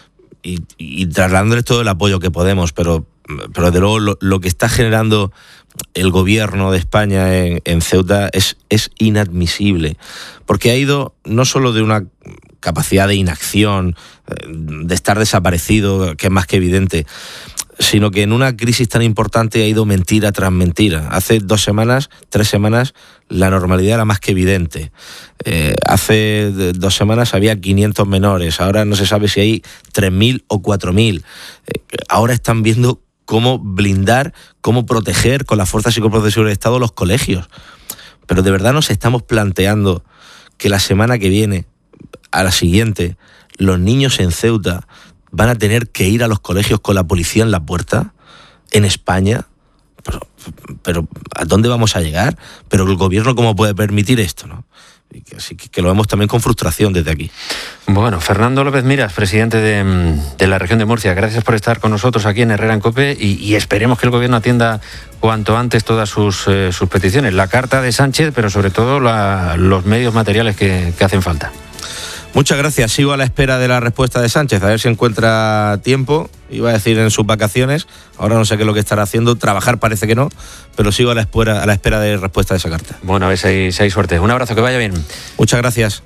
S7: y trasladándoles todo el apoyo que podemos, pero desde luego lo que está generando el gobierno de España en Ceuta es inadmisible, porque ha ido no solo de una capacidad de inacción, de estar desaparecido, que es más que evidente, sino que en una crisis tan importante ha ido mentira tras mentira. Hace 2 semanas, 3 semanas, la normalidad era más que evidente. Hace 2 semanas había 500 menores, ahora no se sabe si hay 3.000 o 4.000. Ahora están viendo cómo blindar, cómo proteger con las fuerzas y cuerpos de seguridad del Estado los colegios. Pero de verdad nos estamos planteando que la semana que viene, a la siguiente, los niños en Ceuta van a tener que ir a los colegios con la policía en la puerta, en España. Pero ¿a dónde vamos a llegar? Pero el gobierno, ¿cómo puede permitir esto, no? Así que lo vemos también con frustración desde aquí.
S1: Bueno, Fernando López Miras, presidente de la región de Murcia, gracias por estar con nosotros aquí en Herrera en COPE y esperemos que el gobierno atienda cuanto antes todas sus peticiones. La carta de Sánchez, pero sobre todo los medios materiales que hacen falta.
S7: Muchas gracias. Sigo a la espera de la respuesta de Sánchez, a ver si encuentra tiempo. Iba a decir en sus vacaciones, ahora no sé qué es lo que estará haciendo, trabajar parece que no, pero sigo a la espera de respuesta de esa carta.
S1: Bueno, a ver si hay suerte. Un abrazo, que vaya bien.
S7: Muchas gracias.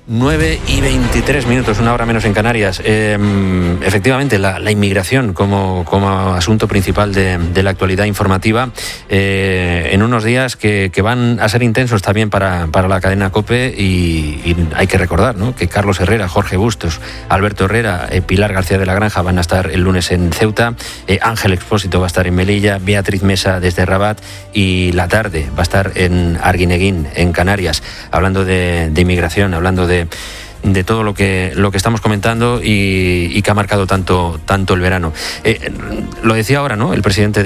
S1: 9:23, una hora menos en Canarias. Efectivamente, la inmigración como asunto principal de la actualidad informativa, en unos días que van a ser intensos también para la cadena COPE y hay que recordar, ¿no?, que Carlos Herrera, Jorge Bustos, Alberto Herrera, Pilar García de la Granja van a estar el lunes en Ceuta, Ángel Expósito va a estar en Melilla, Beatriz Mesa desde Rabat y la tarde va a estar en Arguineguín, en Canarias, hablando de inmigración, hablando de todo lo que estamos comentando y que ha marcado tanto el verano. Lo decía ahora, ¿no?, el presidente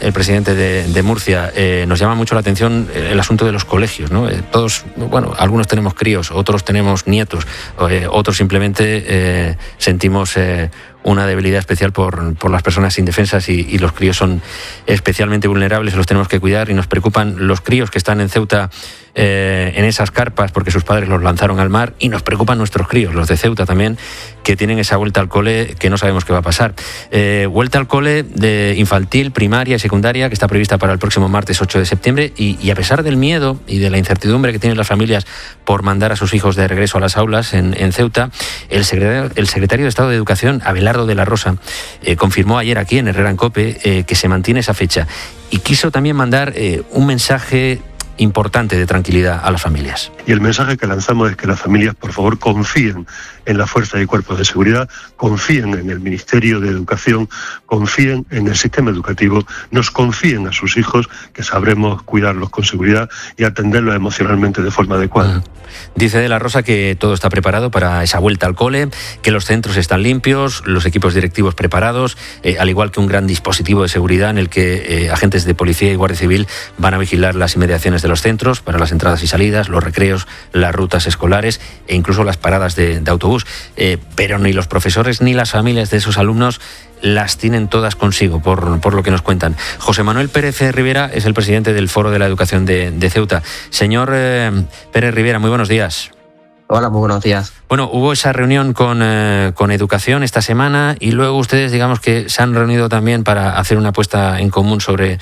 S1: de Murcia. Nos llama mucho la atención el asunto de los colegios, ¿no? Todos, bueno, algunos tenemos críos, otros tenemos nietos, otros simplemente sentimos una debilidad especial por las personas indefensas y los críos son especialmente vulnerables, los tenemos que cuidar y nos preocupan los críos que están en Ceuta en esas carpas porque sus padres los lanzaron al mar, y nos preocupan nuestros críos, los de Ceuta también, que tienen esa vuelta al cole que no sabemos qué va a pasar. Vuelta al cole de infantil, primaria y secundaria que está prevista para el próximo martes 8 de septiembre y a pesar del miedo y de la incertidumbre que tienen las familias por mandar a sus hijos de regreso a las aulas en Ceuta, el secretario de Estado de Educación, Abelardo de la Rosa, confirmó ayer aquí en Herrera en COPE que se mantiene esa fecha y quiso también mandar un mensaje importante de tranquilidad a las familias.
S8: Y el mensaje que lanzamos es que las familias, por favor, confíen en las fuerzas y cuerpos de seguridad, confíen en el Ministerio de Educación, confíen en el sistema educativo, nos confíen a sus hijos, que sabremos cuidarlos con seguridad y atenderlos emocionalmente de forma adecuada.
S1: Dice De la Rosa que todo está preparado para esa vuelta al cole, que los centros están limpios, los equipos directivos preparados, al igual que un gran dispositivo de seguridad en el que agentes de policía y guardia civil van a vigilar las inmediaciones de los centros para las entradas y salidas, los recreos, las rutas escolares e incluso las paradas de autobús. Pero ni los profesores ni las familias de esos alumnos las tienen todas consigo, por lo que nos cuentan. José Manuel Pérez Rivera es el presidente del Foro de la Educación de Ceuta. Señor Pérez Rivera, muy buenos días.
S9: Hola, muy buenos días.
S1: Bueno, hubo esa reunión con Educación esta semana y luego ustedes, digamos que se han reunido también para hacer una apuesta en común sobre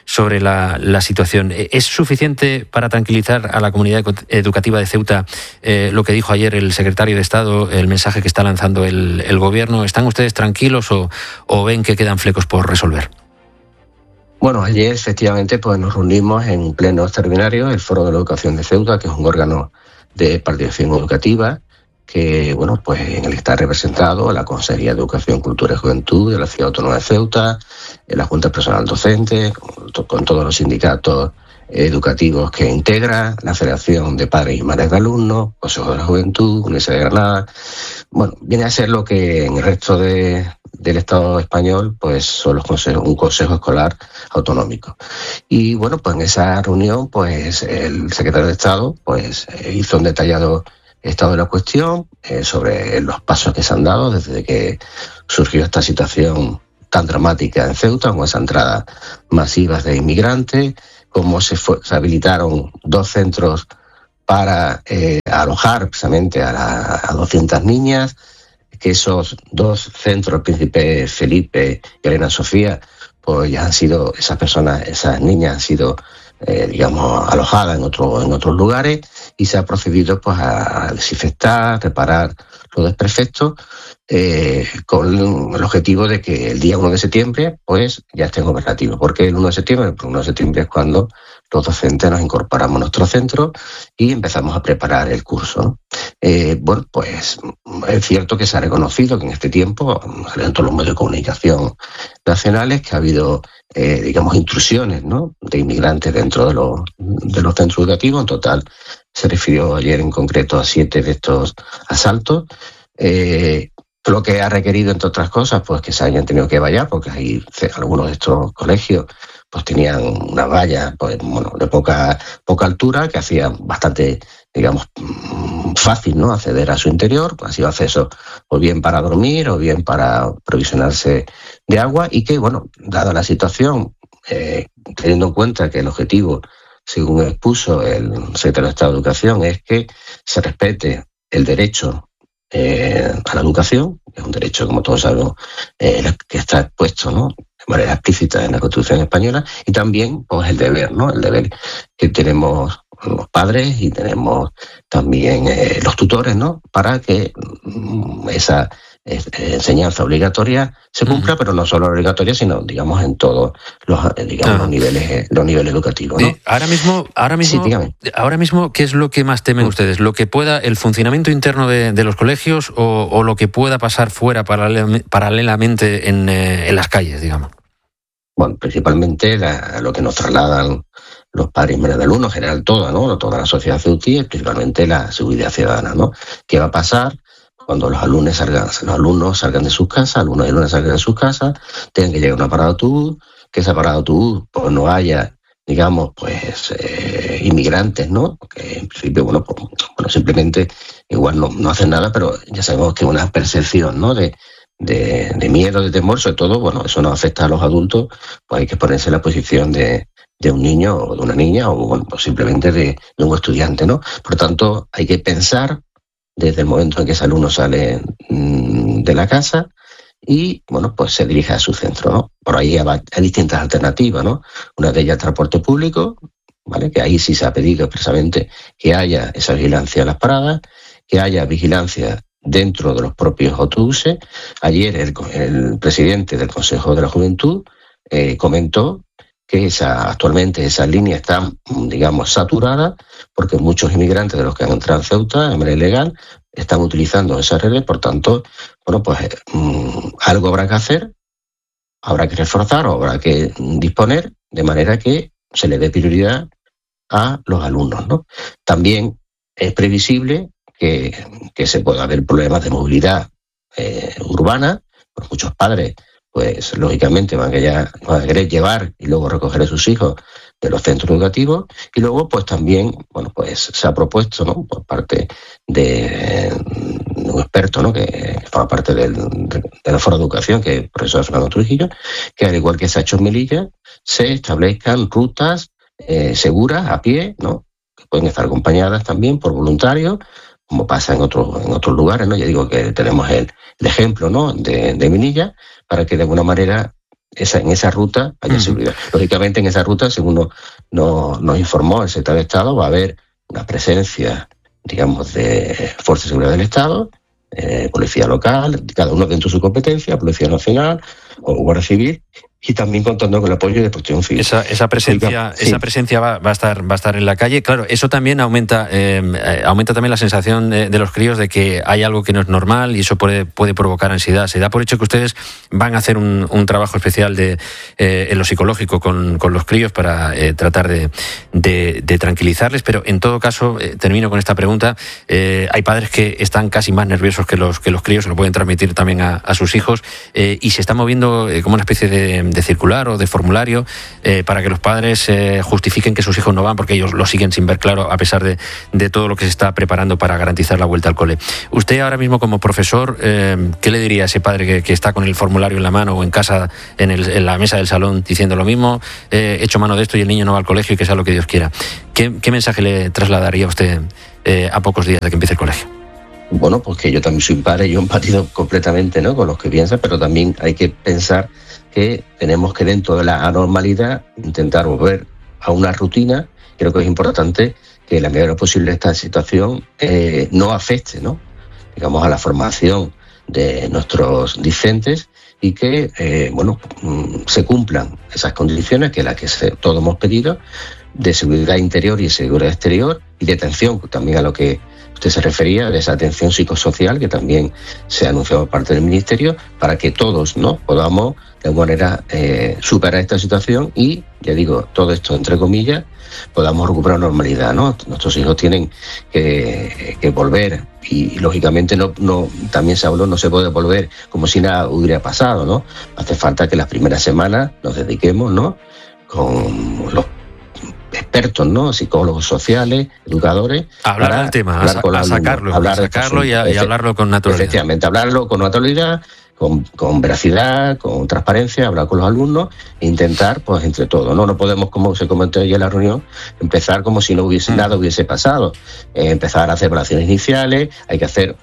S1: la situación. ¿Es suficiente para tranquilizar a la comunidad educativa de Ceuta lo que dijo ayer el secretario de Estado, el mensaje que está lanzando el Gobierno? ¿Están ustedes tranquilos o ven que quedan flecos por resolver?
S9: Bueno, ayer efectivamente pues nos reunimos en pleno extraordinario el Foro de la Educación de Ceuta, que es un órgano de participación educativa que, bueno, pues en el que está representado la Consejería de Educación, Cultura y Juventud de la Ciudad Autónoma de Ceuta, la Junta Personal Docente, con todos los sindicatos educativos que integra, la Federación de Padres y Madres de Alumnos, Consejo de la Juventud, Universidad de Granada. Bueno, viene a ser lo que en el resto del Estado español pues son un consejo escolar autonómico. Y bueno, pues en esa reunión pues el secretario de Estado pues hizo un detallado estado de la cuestión sobre los pasos que se han dado desde que surgió esta situación tan dramática en Ceuta, con esa entrada masiva de inmigrantes, cómo se habilitaron 2 centros para alojar precisamente a 200 niñas, que esos 2 centros, el Príncipe Felipe y Elena Sofía, pues ya han sido, esas niñas han sido alojadas en otros lugares, y se ha procedido pues a desinfectar, reparar los desperfectos, con el objetivo de que el día 1 de septiembre pues ya estén operativos. ¿Por qué el 1 de septiembre? El 1 de septiembre es cuando los docentes nos incorporamos a nuestro centro y empezamos a preparar el curso, ¿no? Bueno, pues es cierto que se ha reconocido que en este tiempo, en todos los medios de comunicación nacionales, que ha habido intrusiones, ¿no?, de inmigrantes dentro de los centros educativos. En total se refirió ayer en concreto a 7 de estos asaltos, lo que ha requerido, entre otras cosas, pues que se hayan tenido que vallar, porque hay algunos de estos colegios pues tenían una valla pues, bueno, de poca altura, que hacía bastante, fácil, ¿no?, acceder a su interior, pues ha sido acceso o bien para dormir o bien para provisionarse de agua, y que, bueno, dada la situación, teniendo en cuenta que el objetivo, según expuso el secretario de Estado de Educación, es que se respete el derecho a la educación, que es un derecho, como todos sabemos, que está expuesto, ¿no?, de manera explícita en la Constitución española, y también pues el deber, ¿no?, el deber que tenemos los padres y tenemos también los tutores, ¿no?, para que esa enseñanza obligatoria se cumpla, pero no solo obligatoria, sino en todos los niveles educativos, ¿no?
S1: Ahora mismo, ¿qué es lo que más temen ustedes? ¿Lo que pueda, el funcionamiento interno de los colegios, o lo que pueda pasar fuera paralelamente en las calles, digamos?
S9: Bueno, principalmente lo que nos trasladan los padres y madres de alumnos, en general toda la sociedad ceutí, es principalmente la seguridad ciudadana, ¿no? ¿Qué va a pasar cuando los alumnos salgan de sus casas, alumnos y alumnas salgan de sus casas, tengan que llegar a una parada de autobús, que esa parada de autobús pues no haya, inmigrantes, ¿no? Que en principio, bueno, simplemente igual no hacen nada, pero ya sabemos que una percepción, ¿no?, de miedo, de temor, sobre todo, bueno, eso nos afecta a los adultos, pues hay que ponerse en la posición de un niño o de una niña, o bueno, pues simplemente de un estudiante, ¿no? Por tanto, hay que pensar desde el momento en que ese alumno sale de la casa y, bueno, pues se dirige a su centro, ¿no? Por ahí hay distintas alternativas, ¿no? Una de ellas, transporte público, ¿vale?, que ahí sí se ha pedido expresamente que haya esa vigilancia en las paradas, que haya vigilancia dentro de los propios autobuses. Ayer el presidente del Consejo de la Juventud comentó que actualmente esas líneas están, saturadas, porque muchos inmigrantes de los que han entrado en Ceuta de manera ilegal están utilizando esas redes. Por tanto, bueno, pues algo habrá que hacer, habrá que reforzar o habrá que disponer de manera que se le dé prioridad a los alumnos, ¿no? También es previsible que se pueda haber problemas de movilidad urbana, pues muchos padres, pues lógicamente van a querer llevar y luego recoger a sus hijos de los centros educativos, y luego pues también, bueno, pues se ha propuesto, ¿no?, por parte de un experto, ¿no?, que forma parte del Foro de Educación, que es el profesor Fernando Trujillo, que al igual que se ha hecho en Melilla, se establezcan rutas seguras a pie, ¿no?, que pueden estar acompañadas también por voluntarios, como pasa en otros lugares, ¿no? Ya digo que tenemos el ejemplo, ¿no?, de Melilla, para que de alguna manera en esa ruta haya seguridad. Lógicamente en esa ruta, según nos informó el secretario de Estado, va a haber una presencia, digamos, de Fuerzas de Seguridad del Estado, Policía Local, cada uno dentro de su competencia, Policía Nacional o Guardia Civil, y también contando con el apoyo de Protección Civil.
S1: Esa presencia va a estar en la calle. Claro, eso también aumenta también la sensación de los críos de que hay algo que no es normal, y eso puede provocar ansiedad. Se da por hecho que ustedes van a hacer un trabajo especial en lo psicológico con los críos para tratar de tranquilizarles, pero en todo caso, termino con esta pregunta, hay padres que están casi más nerviosos que los críos, se lo pueden transmitir también a sus hijos, y se está moviendo como una especie de circular o de formulario para que los padres justifiquen que sus hijos no van porque ellos lo siguen sin ver claro, a pesar de todo lo que se está preparando para garantizar la vuelta al cole. Usted ahora mismo como profesor, ¿qué le diría a ese padre que está con el formulario en la mano o en casa, en la mesa del salón, diciendo lo mismo, he hecho mano de esto y el niño no va al colegio y que sea lo que Dios quiera? ¿Qué mensaje le trasladaría a usted a pocos días de que empiece el colegio?
S9: Bueno, pues que yo también soy padre, yo empatizo completamente, ¿no?, con los que piensan, pero también hay que pensar que tenemos que, dentro de la anormalidad, intentar volver a una rutina. Creo que es importante que la medida posible esta situación no afecte, ¿no?, digamos, a la formación de nuestros discentes, y que se cumplan esas condiciones que todos hemos pedido, de seguridad interior y seguridad exterior, y de atención también a lo que usted se refería, de esa atención psicosocial que también se ha anunciado por parte del Ministerio, para que todos, ¿no?, podamos de alguna manera superar esta situación y, ya digo, todo esto entre comillas, podamos recuperar normalidad, ¿no? Nuestros hijos tienen que volver, y lógicamente no también se habló, no se puede volver como si nada hubiera pasado, ¿no? Hace falta que las primeras semanas nos dediquemos, ¿no?, con los expertos, ¿no?, psicólogos sociales, educadores,
S1: hablar del tema, a sacarlo y hablarlo con naturalidad.
S9: Efectivamente, hablarlo con naturalidad, con veracidad, con transparencia, hablar con los alumnos e intentar, pues, entre todos, ¿no? No podemos, como se comentó ayer en la reunión, empezar como si nada hubiese pasado. Empezar a hacer evaluaciones iniciales, hay que hacer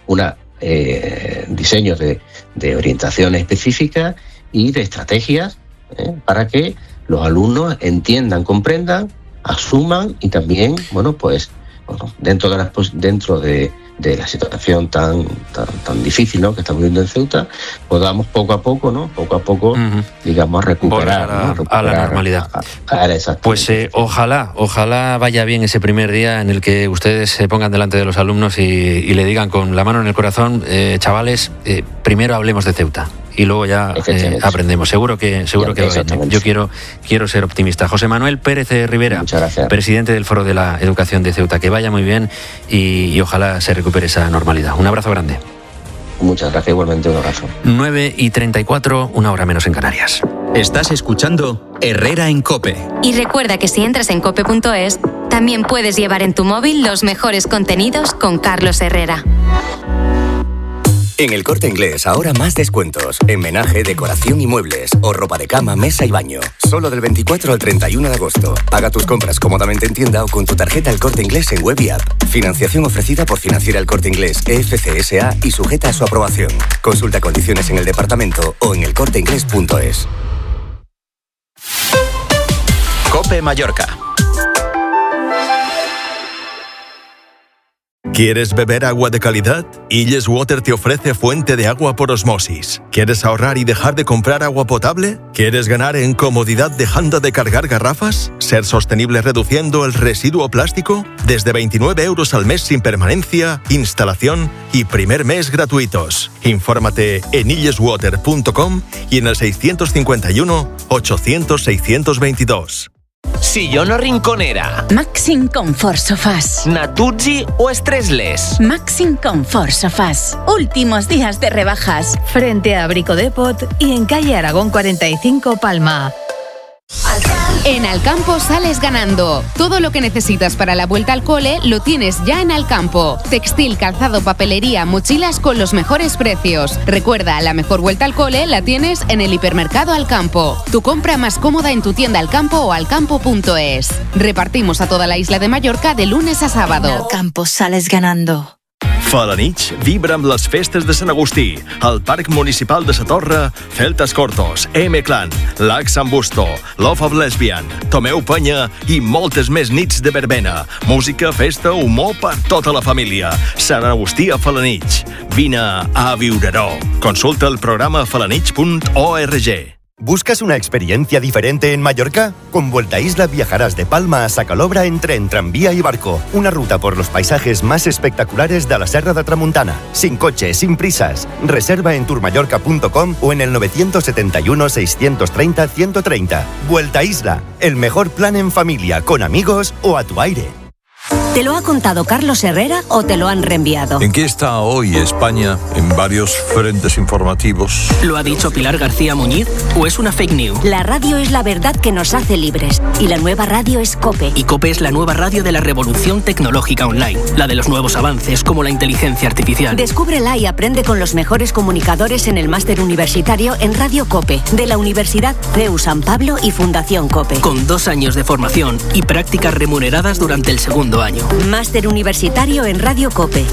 S9: diseños de orientaciones específicas y de estrategias para que los alumnos entiendan, comprendan, asuman, y también, dentro de la situación tan difícil, ¿no?, que estamos viviendo en Ceuta, podamos poco a poco, digamos, recuperar
S1: a la normalidad. Pues ojalá vaya bien ese primer día en el que ustedes se pongan delante de los alumnos y le digan con la mano en el corazón, chavales, primero hablemos de Ceuta y luego ya aprendemos. Seguro que yo quiero ser optimista. José Manuel Pérez Rivera, presidente del Foro de la Educación de Ceuta, que vaya muy bien y ojalá se recupere esa normalidad. Un abrazo grande.
S9: Muchas gracias, igualmente un abrazo.
S1: 9:34, 1 hora menos en Canarias.
S6: Estás escuchando Herrera en COPE.
S5: Y recuerda que si entras en cope.es, también puedes llevar en tu móvil los mejores contenidos con Carlos Herrera.
S10: En El Corte Inglés, ahora más descuentos. En menaje, decoración y muebles. O ropa de cama, mesa y baño. Solo del 24 al 31 de agosto. Paga tus compras cómodamente en tienda o con tu tarjeta El Corte Inglés en web y app. Financiación ofrecida por Financiera El Corte Inglés, EFC S.A. y sujeta a su aprobación. Consulta condiciones en el departamento o en elcorteinglés.es.
S6: COPE Mallorca.
S20: ¿Quieres beber agua de calidad? Illes Water te ofrece fuente de agua por osmosis. ¿Quieres ahorrar y dejar de comprar agua potable? ¿Quieres ganar en comodidad dejando de cargar garrafas? ¿Ser sostenible reduciendo el residuo plástico? Desde 29 euros al mes sin permanencia, instalación y primer mes gratuitos. Infórmate en illeswater.com y en el 651 800 622.
S11: sillón o rinconera,
S13: Maxim Comfort Sofás,
S11: Natuzzi o Stressless.
S13: Maxim Comfort Sofás. Últimos días de rebajas.
S14: Frente a Brico Depot y en calle Aragón 45 Palma.
S18: En Alcampo sales ganando. Todo lo que necesitas para la vuelta al cole lo tienes ya en Alcampo. Textil, calzado, papelería, mochilas con los mejores precios. Recuerda, la mejor vuelta al cole la tienes en el hipermercado Alcampo. Tu compra más cómoda en tu tienda Alcampo o alcampo.es. Repartimos a toda la isla de Mallorca de lunes a sábado.
S19: En Alcampo sales ganando.
S20: Falanich vibra amb les festes de Sant Agustí. Al Parc Municipal de Sa Torre, Celtas Cortos, M-Clan, Lac Sant Busto, Love of Lesbian, Tomeu Penya i moltes més nits de verbena. Música, festa, humor per tota la família. Sant Agustí a Falanich. Vine a viure-ho. Consulta el programa falanich.org.
S12: ¿Buscas una experiencia diferente en Mallorca? Con Vuelta Isla viajarás de Palma a Sacalobra en tren, tranvía y barco. Una ruta por los paisajes más espectaculares de la Serra de Tramuntana. Sin coche, sin prisas. Reserva en tourmallorca.com o en el 971 630 130. Vuelta Isla, el mejor plan en familia, con amigos o a tu aire.
S16: ¿Te lo ha contado Carlos Herrera o te lo han reenviado?
S24: ¿En qué está hoy España en varios frentes informativos?
S25: ¿Lo ha dicho Pilar García Muñiz o es una fake news?
S16: La radio es la verdad que nos hace libres y la nueva radio es COPE.
S25: Y COPE es la nueva radio de la revolución tecnológica online, la de los nuevos avances como la inteligencia artificial.
S16: Descúbrela y aprende con los mejores comunicadores en el máster universitario en Radio COPE de la Universidad CEU San Pablo y Fundación COPE.
S25: Con 2 años de formación y prácticas remuneradas durante el segundo año.
S16: Máster universitario en Radio COPE.